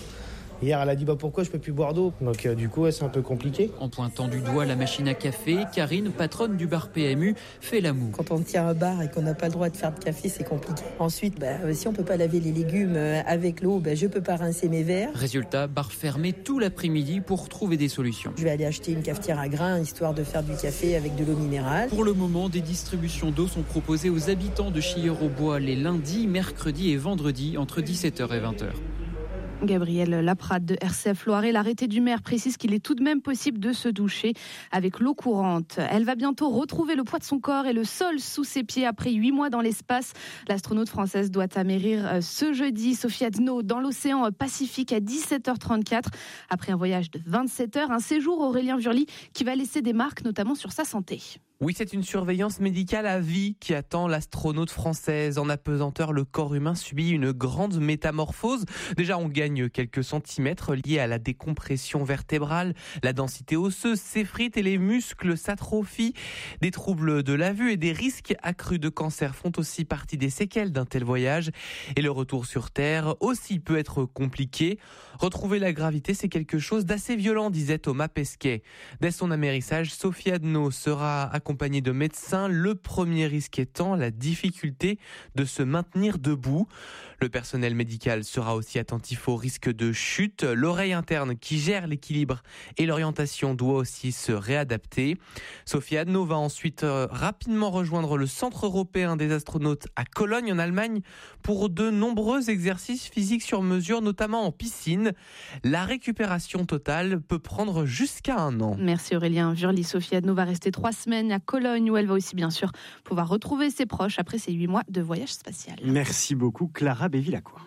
Hier, elle a dit bah pourquoi je peux plus boire d'eau. Donc euh, du coup, ouais, c'est un peu compliqué. En pointant du doigt la machine à café, Karine, patronne du bar P M U, fait la moue. Quand on tient un bar et qu'on n'a pas le droit de faire de café, c'est compliqué. Ensuite, bah, si on peut pas laver les légumes avec l'eau, bah, je peux pas rincer mes verres. Résultat, bar fermé tout l'après-midi pour trouver des solutions. Je vais aller acheter une cafetière à grains histoire de faire du café avec de l'eau minérale. Pour le moment, des distributions d'eau sont proposées aux habitants de Chilleurs-au-Bois les lundis, mercredis et vendredis entre dix-sept heures et vingt heures. Gabriel Laprade de R C F Loiret, l'arrêté du maire précise qu'il est tout de même possible de se doucher avec l'eau courante. Elle va bientôt retrouver le poids de son corps et le sol sous ses pieds après huit mois dans l'espace. L'astronaute française doit amérir ce jeudi Sophie Adno dans l'océan Pacifique à dix-sept heures trente-quatre. Après un voyage de vingt-sept heures, un séjour Aurélien Vurly qui va laisser des marques notamment sur sa santé. Oui, c'est une surveillance médicale à vie qui attend l'astronaute française. En apesanteur, le corps humain subit une grande métamorphose. Déjà, on gagne quelques centimètres liés à la décompression vertébrale. La densité osseuse s'effrite et les muscles s'atrophient. Des troubles de la vue et des risques accrus de cancer font aussi partie des séquelles d'un tel voyage. Et le retour sur Terre aussi peut être compliqué. Retrouver la gravité, c'est quelque chose d'assez violent, disait Thomas Pesquet. Dès son amérissage, Sophie Adno sera accompagnée accompagné de médecins, le premier risque étant la difficulté de se maintenir debout. Le personnel médical sera aussi attentif au risque de chute. L'oreille interne qui gère l'équilibre et l'orientation doit aussi se réadapter. Sophie Adno va ensuite euh, rapidement rejoindre le Centre européen des astronautes à Cologne en Allemagne pour de nombreux exercices physiques sur mesure, notamment en piscine. La récupération totale peut prendre jusqu'à un an. Merci Aurélien Vurly. Sophie Adno va rester trois semaines à Cologne où elle va aussi bien sûr pouvoir retrouver ses proches après ses huit mois de voyage spatial. Merci beaucoup Clara Bévilacqua.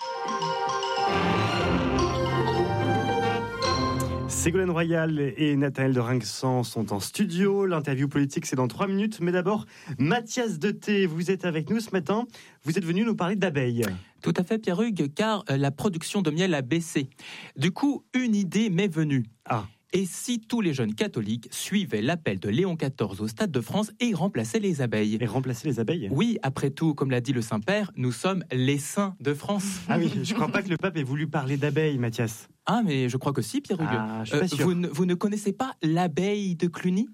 Ségolène Royal et Nathanaël de Rinxan sont en studio. L'interview politique, c'est dans trois minutes. Mais d'abord, Mathias Deté, vous êtes avec nous ce matin. Vous êtes venu nous parler d'abeilles. Tout à fait, Pierre-Hugues, car la production de miel a baissé. Du coup, une idée m'est venue. Ah. Et si tous les jeunes catholiques suivaient l'appel de Léon quatorze au Stade de France et remplaçaient les abeilles? Et remplaçaient les abeilles? Oui, après tout, comme l'a dit le Saint-Père, nous sommes les saints de France. Ah oui, je ne crois pas que le pape ait voulu parler d'abeilles, Mathias. Ah, mais je crois que si, Pierre-Hugues. Ah, je suis pas euh, sûr. Vous, ne, vous ne connaissez pas l'abeille de Cluny?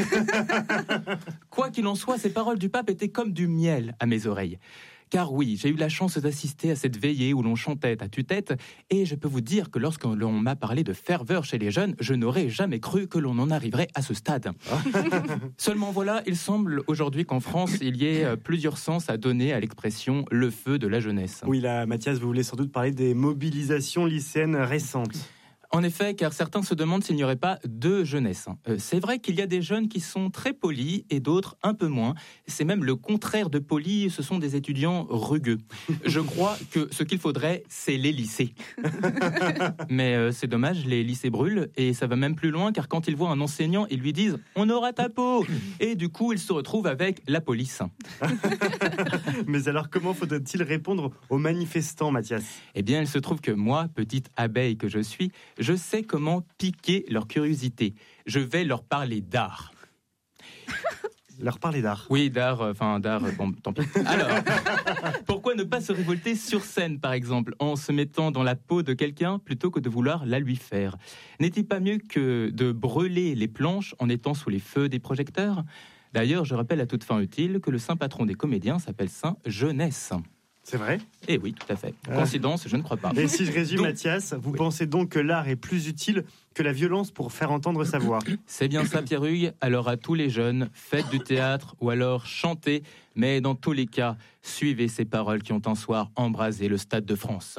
Quoi qu'il en soit, ces paroles du pape étaient comme du miel à mes oreilles. Car oui, j'ai eu la chance d'assister à cette veillée où l'on chantait à tue-tête, et je peux vous dire que lorsque l'on m'a parlé de ferveur chez les jeunes, je n'aurais jamais cru que l'on en arriverait à ce stade. Seulement voilà, il semble aujourd'hui qu'en France, il y ait plusieurs sens à donner à l'expression « le feu de la jeunesse ». Oui, là, Mathias, vous voulez sans doute parler des mobilisations lycéennes récentes. En effet, car certains se demandent s'il n'y aurait pas deux jeunesses. Euh, c'est vrai qu'il y a des jeunes qui sont très polis et d'autres un peu moins. C'est même le contraire de polis, ce sont des étudiants rugueux. Je crois que ce qu'il faudrait, c'est les lycées. Mais euh, c'est dommage, les lycées brûlent et ça va même plus loin car quand ils voient un enseignant, ils lui disent « on aura ta peau !» et du coup, ils se retrouvent avec la police. Mais alors, comment faudrait-il répondre aux manifestants, Mathias? Eh bien, il se trouve que moi, petite abeille que je suis, je sais comment piquer leur curiosité. Je vais leur parler d'art. Leur parler d'art? Oui, d'art, enfin euh, d'art, bon, tant pis. Alors, pourquoi ne pas se révolter sur scène, par exemple, en se mettant dans la peau de quelqu'un plutôt que de vouloir la lui faire? N'est-il pas mieux que de brûler les planches en étant sous les feux des projecteurs? D'ailleurs, je rappelle à toute fin utile que le saint patron des comédiens s'appelle Saint Jeunesse. C'est vrai? Eh oui, tout à fait. Coïncidence, je ne crois pas. Et si je résume, donc, Mathias, vous oui. pensez donc que l'art est plus utile que la violence pour faire entendre sa voix? C'est bien ça, Pierre-Hugues. Alors à tous les jeunes, faites du théâtre ou alors chantez. Mais dans tous les cas, suivez ces paroles qui ont un soir embrasé le Stade de France.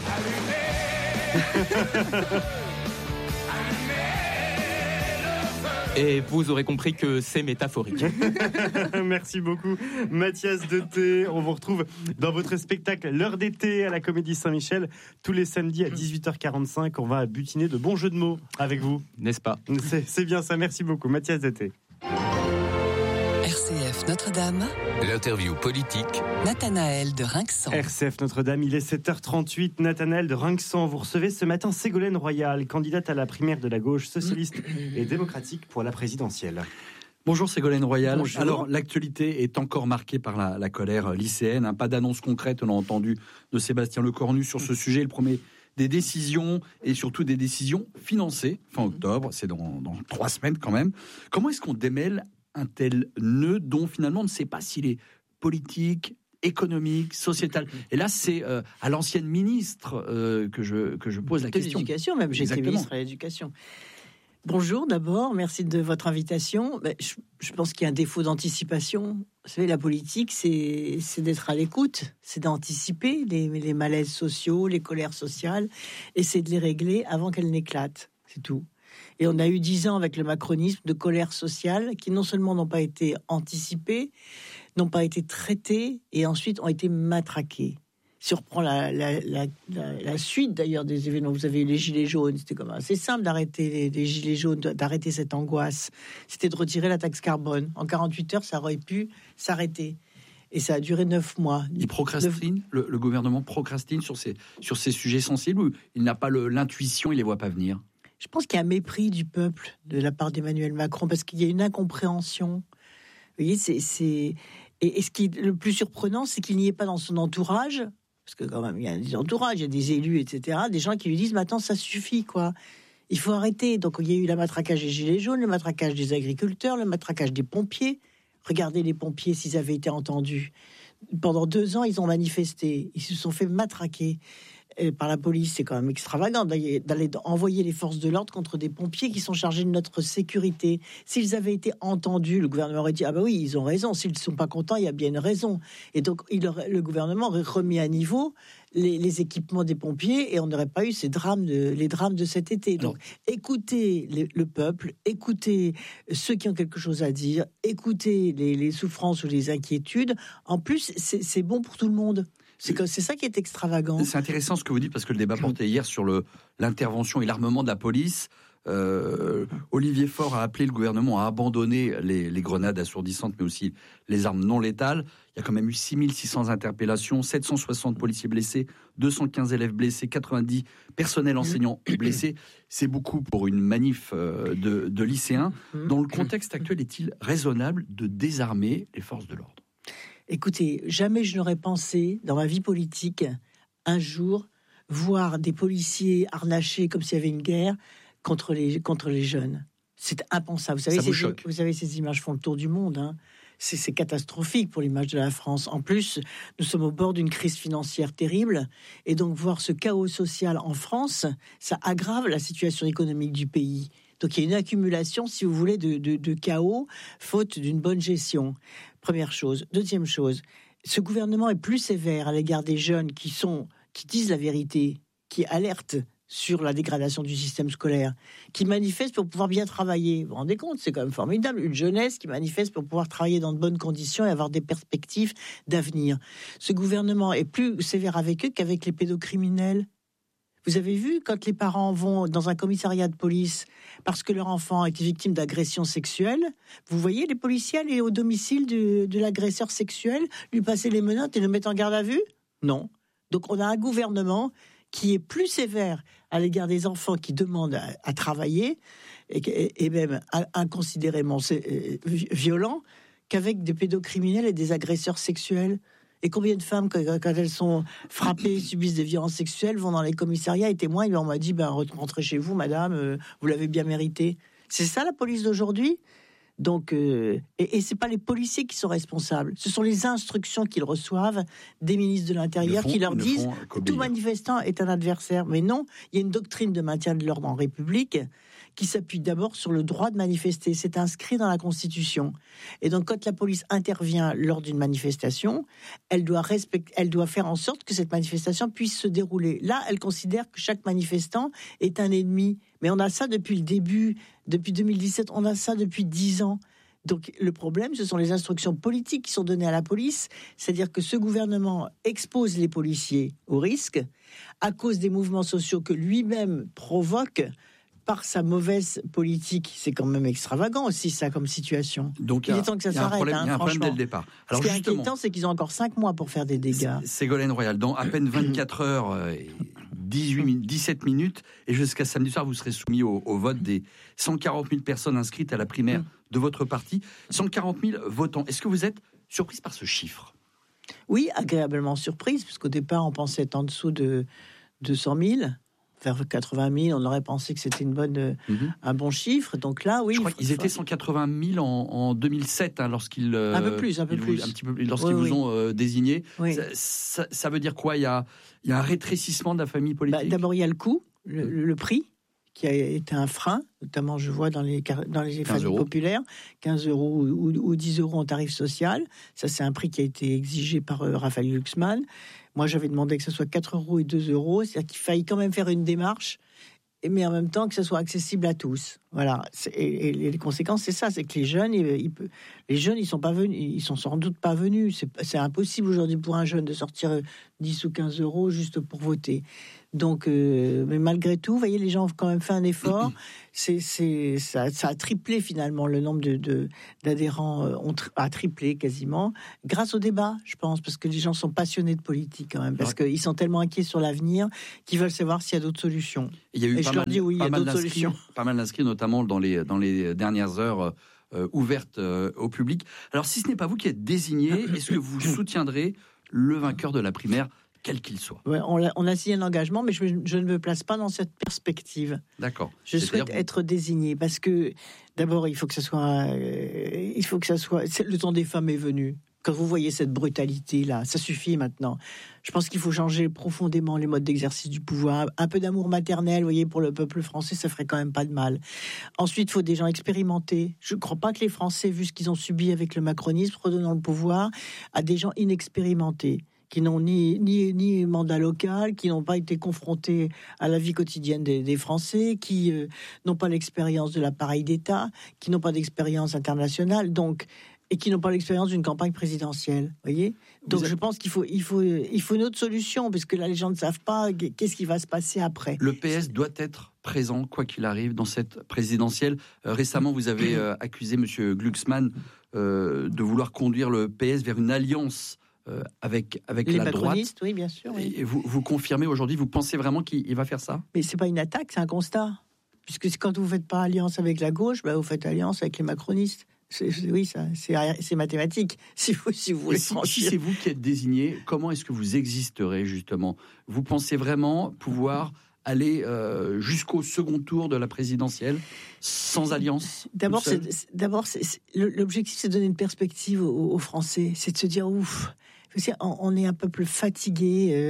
Et vous aurez compris que c'est métaphorique. Merci beaucoup, Mathias Deté. On vous retrouve dans votre spectacle L'heure d'été à la Comédie Saint-Michel tous les samedis à dix-huit heures quarante-cinq. On va butiner de bons jeux de mots avec vous. N'est-ce pas? C'est, c'est bien ça. Merci beaucoup, Mathias Deté. R C F Notre-Dame. L'interview politique. Nathanaël de Rinxan. R C F Notre-Dame, il est sept heures trente-huit. Nathanaël de Rinxan, vous recevez ce matin Ségolène Royal, candidate à la primaire de la gauche socialiste et démocratique pour la présidentielle. Bonjour Ségolène Royal. Bonjour. Alors l'actualité est encore marquée par la, la colère lycéenne. Hein. Pas d'annonce concrète, on a entendu de Sébastien Lecornu sur ce sujet. Il promet des décisions et surtout des décisions financées fin octobre. C'est dans, dans trois semaines quand même. Comment est-ce qu'on démêle un tel nœud dont finalement on ne sait pas s'il est politique, économique, sociétal. Et là, c'est euh, à l'ancienne ministre euh, que, je, que je pose la de question. L'éducation, même. J'étais Exactement. ministre à l'éducation. Bonjour d'abord, merci de votre invitation. Je, je pense qu'il y a un défaut d'anticipation Vous savez, la politique, c'est, c'est d'être à l'écoute, c'est d'anticiper les, les malaises sociaux, les colères sociales, et c'est de les régler avant qu'elles n'éclatent. C'est tout. Et on a eu dix ans avec le macronisme de colère sociale qui non seulement n'ont pas été anticipées, n'ont pas été traitées, et ensuite ont été matraquées. Si on reprend la, la, la, la, la suite d'ailleurs des événements, vous avez eu les gilets jaunes, c'était comme assez simple d'arrêter les, les gilets jaunes, d'arrêter cette angoisse. C'était de retirer la taxe carbone. En quarante-huit heures, ça aurait pu s'arrêter. Et ça a duré neuf mois. Il procrastine, neuf... le, le gouvernement procrastine sur ces, sur ces sujets sensibles, ou il n'a pas le, l'intuition, il ne les voit pas venir? Je pense qu'il y a un mépris du peuple de la part d'Emmanuel Macron, parce qu'il y a une incompréhension. Vous voyez, c'est... c'est... Et, et ce qui est le plus surprenant, c'est qu'il n'y ait pas dans son entourage, parce que quand même, il y a des entourages, il y a des élus, et cetera, des gens qui lui disent, maintenant, ça suffit, quoi. Il faut arrêter. Donc, il y a eu le matraquage des gilets jaunes, le matraquage des agriculteurs, le matraquage des pompiers. Regardez les pompiers, s'ils avaient été entendus. Pendant deux ans, ils ont manifesté. Ils se sont fait matraquer par la police. C'est quand même extravagant d'aller, d'aller envoyer les forces de l'ordre contre des pompiers qui sont chargés de notre sécurité. S'ils avaient été entendus, le gouvernement aurait dit « Ah bah oui, ils ont raison. S'ils ne sont pas contents, il y a bien une raison. » Et donc, il aurait, le gouvernement aurait remis à niveau les, les équipements des pompiers et on n'aurait pas eu ces drames de, les drames de cet été. Donc, écoutez les, le peuple, écoutez ceux qui ont quelque chose à dire, écoutez les, les souffrances ou les inquiétudes. En plus, c'est, c'est bon pour tout le monde. C'est, que, c'est ça qui est extravagant. C'est intéressant ce que vous dites, parce que le débat portait hier sur le, l'intervention et l'armement de la police. Euh, Olivier Faure a appelé le gouvernement à abandonner les, les grenades assourdissantes, mais aussi les armes non létales. Il y a quand même eu six mille six cents interpellations, sept cent soixante policiers blessés, deux cent quinze élèves blessés, quatre-vingt-dix personnels enseignants blessés. C'est beaucoup pour une manif de, de lycéens. Dans le contexte actuel, est-il raisonnable de désarmer les forces de l'ordre ? Écoutez, jamais je n'aurais pensé, dans ma vie politique, un jour, voir des policiers harnachés comme s'il y avait une guerre contre les, contre les jeunes. C'est impensable. Vous savez, ces, vous savez, ces images font le tour du monde. Hein. C'est, c'est catastrophique pour l'image de la France. En plus, nous sommes au bord d'une crise financière terrible. Et donc, voir ce chaos social en France, ça aggrave la situation économique du pays. Donc, il y a une accumulation, si vous voulez, de, de, de chaos, faute d'une bonne gestion. Première chose. Deuxième chose, ce gouvernement est plus sévère à l'égard des jeunes qui sont, qui disent la vérité, qui alertent sur la dégradation du système scolaire, qui manifestent pour pouvoir bien travailler. Vous vous rendez compte, c'est quand même formidable. Une jeunesse qui manifeste pour pouvoir travailler dans de bonnes conditions et avoir des perspectives d'avenir. Ce gouvernement est plus sévère avec eux qu'avec les pédocriminels. Vous avez vu, quand les parents vont dans un commissariat de police parce que leur enfant a été victime d'agression sexuelle, vous voyez les policiers aller au domicile de, de l'agresseur sexuel, lui passer les menottes et le mettre en garde à vue ? Non. Donc on a un gouvernement qui est plus sévère à l'égard des enfants qui demandent à, à travailler et, et même inconsidérément violent qu'avec des pédocriminels et des agresseurs sexuels. Et combien de femmes, quand, quand elles sont frappées, subissent des violences sexuelles, vont dans les commissariats et témoignent, on m'a dit, ben, rentrez chez vous, madame, euh, vous l'avez bien mérité. C'est ça la police d'aujourd'hui ? Donc, euh, et, et c'est pas les policiers qui sont responsables, ce sont les instructions qu'ils reçoivent des ministres de l'Intérieur font, qui leur disent tout manifestant est un adversaire. Mais non, il y a une doctrine de maintien de l'ordre en République qui s'appuie d'abord sur le droit de manifester. C'est inscrit dans la Constitution. Et donc, quand la police intervient lors d'une manifestation, elle doit respecter, elle doit faire en sorte que cette manifestation puisse se dérouler. Là, elle considère que chaque manifestant est un ennemi. Mais on a ça depuis le début, depuis deux mille dix-sept, on a ça depuis dix ans. Donc, le problème, ce sont les instructions politiques qui sont données à la police. C'est-à-dire que ce gouvernement expose les policiers au risque à cause des mouvements sociaux que lui-même provoque par sa mauvaise politique. C'est quand même extravagant aussi, ça, comme situation. Donc, il est temps que ça s'arrête. Il y a un problème dès le départ. Alors, ce qui est inquiétant, c'est qu'ils ont encore cinq mois pour faire des dégâts. Ségolène Royal, dans à peine vingt-quatre heures, dix-huit, dix-sept minutes, et jusqu'à samedi soir, vous serez soumis au, au vote des cent quarante mille personnes inscrites à la primaire de votre parti. cent quarante mille votants. Est-ce que vous êtes surprise par ce chiffre ? Oui, agréablement surprise, parce qu'au départ, on pensait être en dessous de deux cent mille. Vers quatre-vingt mille, on aurait pensé que c'était une bonne, mm-hmm. un bon chiffre. Donc là, oui. Je crois qu'ils étaient cent quatre-vingt mille en, en deux mille sept, hein, lorsqu'ils. Euh, un peu plus, un peu plus. Vous, un petit peu, lorsqu'ils oui, vous oui. ont euh, désigné. Oui. Ça, ça, ça veut dire quoi ? Il y a, il y a un rétrécissement de la famille politique ? Bah, d'abord, il y a le coût, le, le prix, qui a été un frein, notamment je vois dans les, dans les familles populaires, quinze euros ou, ou dix euros en tarif social. Ça, c'est un prix qui a été exigé par euh, Raphaël Glucksmann. Moi, j'avais demandé que ce soit quatre euros et deux euros, c'est-à-dire qu'il faille quand même faire une démarche, mais en même temps que ça soit accessible à tous. Voilà. Et, et les conséquences, c'est ça, c'est que les jeunes, ils, ils, les jeunes, ils sont pas venus, ils sont sans doute pas venus. C'est, c'est impossible aujourd'hui pour un jeune de sortir dix ou quinze euros juste pour voter. Donc, euh, mais malgré tout, vous voyez, les gens ont quand même fait un effort. C'est, c'est, ça, ça a triplé finalement le nombre de, de, d'adhérents, euh, ont tri- a triplé quasiment, grâce au débat, je pense, parce que les gens sont passionnés de politique quand même, parce ouais. qu'ils sont tellement inquiets sur l'avenir qu'ils veulent savoir s'il y a d'autres solutions. Il y a eu Et pas je mal, leur dis oui, il y a d'autres solutions. Pas mal d'inscrits, notamment dans les, dans les dernières heures euh, ouvertes euh, au public. Alors, si ce n'est pas vous qui êtes désigné, est-ce que vous soutiendrez le vainqueur de la primaire, quel qu'il soit? Ouais, on, a, on a signé un engagement, mais je, je ne me place pas dans cette perspective. D'accord. Je C'est-à-dire souhaite être désigné parce que d'abord il faut que ça soit, euh, il faut que ça soit. Le temps des femmes est venu. Quand vous voyez cette brutalité là, ça suffit maintenant. Je pense qu'il faut changer profondément les modes d'exercice du pouvoir. Un peu d'amour maternel, vous voyez, pour le peuple français, ça ferait quand même pas de mal. Ensuite, il faut des gens expérimentés. Je ne crois pas que les Français, vu ce qu'ils ont subi avec le macronisme, redonnant le pouvoir à des gens inexpérimentés, qui n'ont ni, ni, ni mandat local, qui n'ont pas été confrontés à la vie quotidienne des, des Français, qui euh, n'ont pas l'expérience de l'appareil d'État, qui n'ont pas d'expérience internationale, donc, et qui n'ont pas l'expérience d'une campagne présidentielle. Voyez. Donc êtes... je pense qu'il faut, il faut, il faut une autre solution, parce que là, les gens ne savent pas qu'est-ce qui va se passer après. Le P S doit être présent, quoi qu'il arrive, dans cette présidentielle. Euh, récemment, vous avez euh, accusé M. Glucksmann euh, de vouloir conduire le P S vers une alliance Euh, avec, avec les la droite. Oui, bien sûr. Oui. Et vous, vous confirmez aujourd'hui, vous pensez vraiment qu'il il va faire ça? Mais c'est pas une attaque, c'est un constat. Puisque quand vous ne faites pas alliance avec la gauche, bah vous faites alliance avec les macronistes. C'est, c'est, oui, ça, c'est, c'est mathématique. Si vous, si vous voulez si, franchir. si c'est vous qui êtes désigné, comment est-ce que vous existerez justement? Vous pensez vraiment pouvoir aller euh, jusqu'au second tour de la présidentielle sans alliance? D'abord, c'est, d'abord c'est, c'est, l'objectif, c'est de donner une perspective aux, aux Français. C'est de se dire, ouf, on est un peuple fatigué, euh,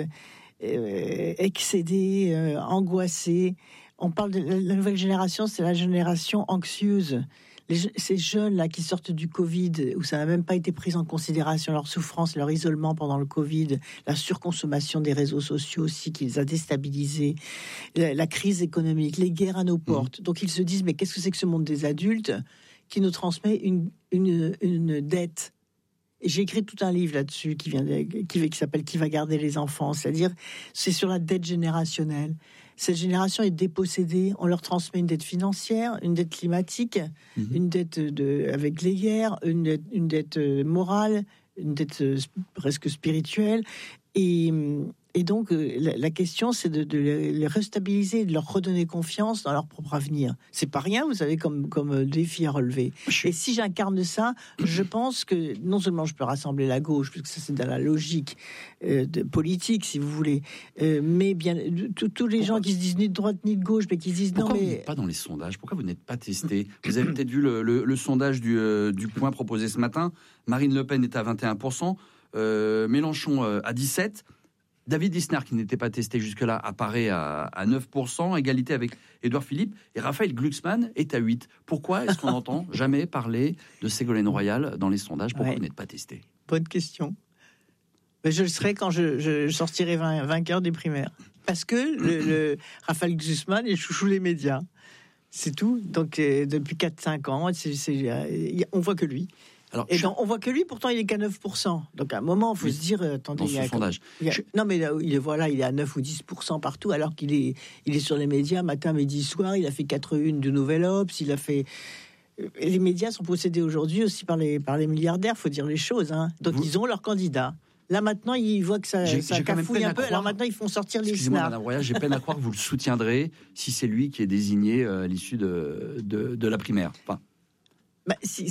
euh, excédé, euh, angoissé. On parle de la nouvelle génération, c'est la génération anxieuse. Les, ces jeunes-là qui sortent du Covid, où ça n'a même pas été pris en considération, leur souffrance, leur isolement pendant le Covid, la surconsommation des réseaux sociaux aussi qui les a déstabilisés, la, la crise économique, les guerres à nos portes. Mmh. Donc ils se disent, mais qu'est-ce que c'est que ce monde des adultes qui nous transmet une, une, une dette? Et j'ai écrit tout un livre là-dessus qui, vient de, qui, qui s'appelle « Qui va garder les enfants ?» C'est-à-dire, c'est sur la dette générationnelle. Cette génération est dépossédée. On leur transmet une dette financière, une dette climatique, mmh. une dette de, avec les guerres, une dette, une dette morale, une dette presque spirituelle. Et, et donc, la, la question, c'est de, de les restabiliser, de leur redonner confiance dans leur propre avenir. C'est pas rien, vous savez, comme, comme défi à relever. Et si j'incarne ça, je pense que non seulement je peux rassembler la gauche, parce que ça, c'est dans la logique euh, de politique, si vous voulez, euh, mais bien tous les gens qui se disent ni de droite ni de gauche, mais qui se disent Pourquoi non, mais... vous n'êtes pas dans les sondages? Pourquoi vous n'êtes pas testé? Vous avez peut-être vu le, le, le sondage du, euh, du Point proposé ce matin. Marine Le Pen est à vingt et un pour cent, euh, Mélenchon euh, à dix-sept pour cent. David Lisnard, qui n'était pas testé jusque-là, apparaît à, à neuf pour cent, égalité avec Édouard Philippe, et Raphaël Glucksmann est à huit pour cent. Pourquoi est-ce qu'on n'entend jamais parler de Ségolène Royal dans les sondages? Pourquoi ouais. vous n'êtes pas testé? Bonne question. Mais je le serai quand je, je sortirai vainqueur des primaires. Parce que le, le Raphaël Glucksmann est chouchou des médias. C'est tout. Donc, euh, depuis quatre cinq ans, c'est, c'est, euh, on voit que lui. Alors, et donc, on voit que lui, pourtant, il est qu'à neuf pour cent. Donc, à un moment, il faut oui. se dire, euh, attendez, dans il y a ce sondage. Il y a, je... Non, mais il est, voilà, il est à neuf ou dix pour cent partout, alors qu'il est, il est sur les médias matin, midi, soir. Il a fait quatre une du Nouvel Obs. Il a fait. Les médias sont possédés aujourd'hui aussi par les, par les milliardaires, faut dire les choses. Hein. Donc, Vous... ils ont leur candidat. Là, maintenant, ils voient que ça, j'ai, ça j'ai cafouille un peu. Croire... Alors maintenant, ils font sortir les Excusez-moi, Madame Royal, j'ai peine à croire que vous le soutiendrez si c'est lui qui est désigné euh, à l'issue de, de, de la primaire. Enfin... Bah, si,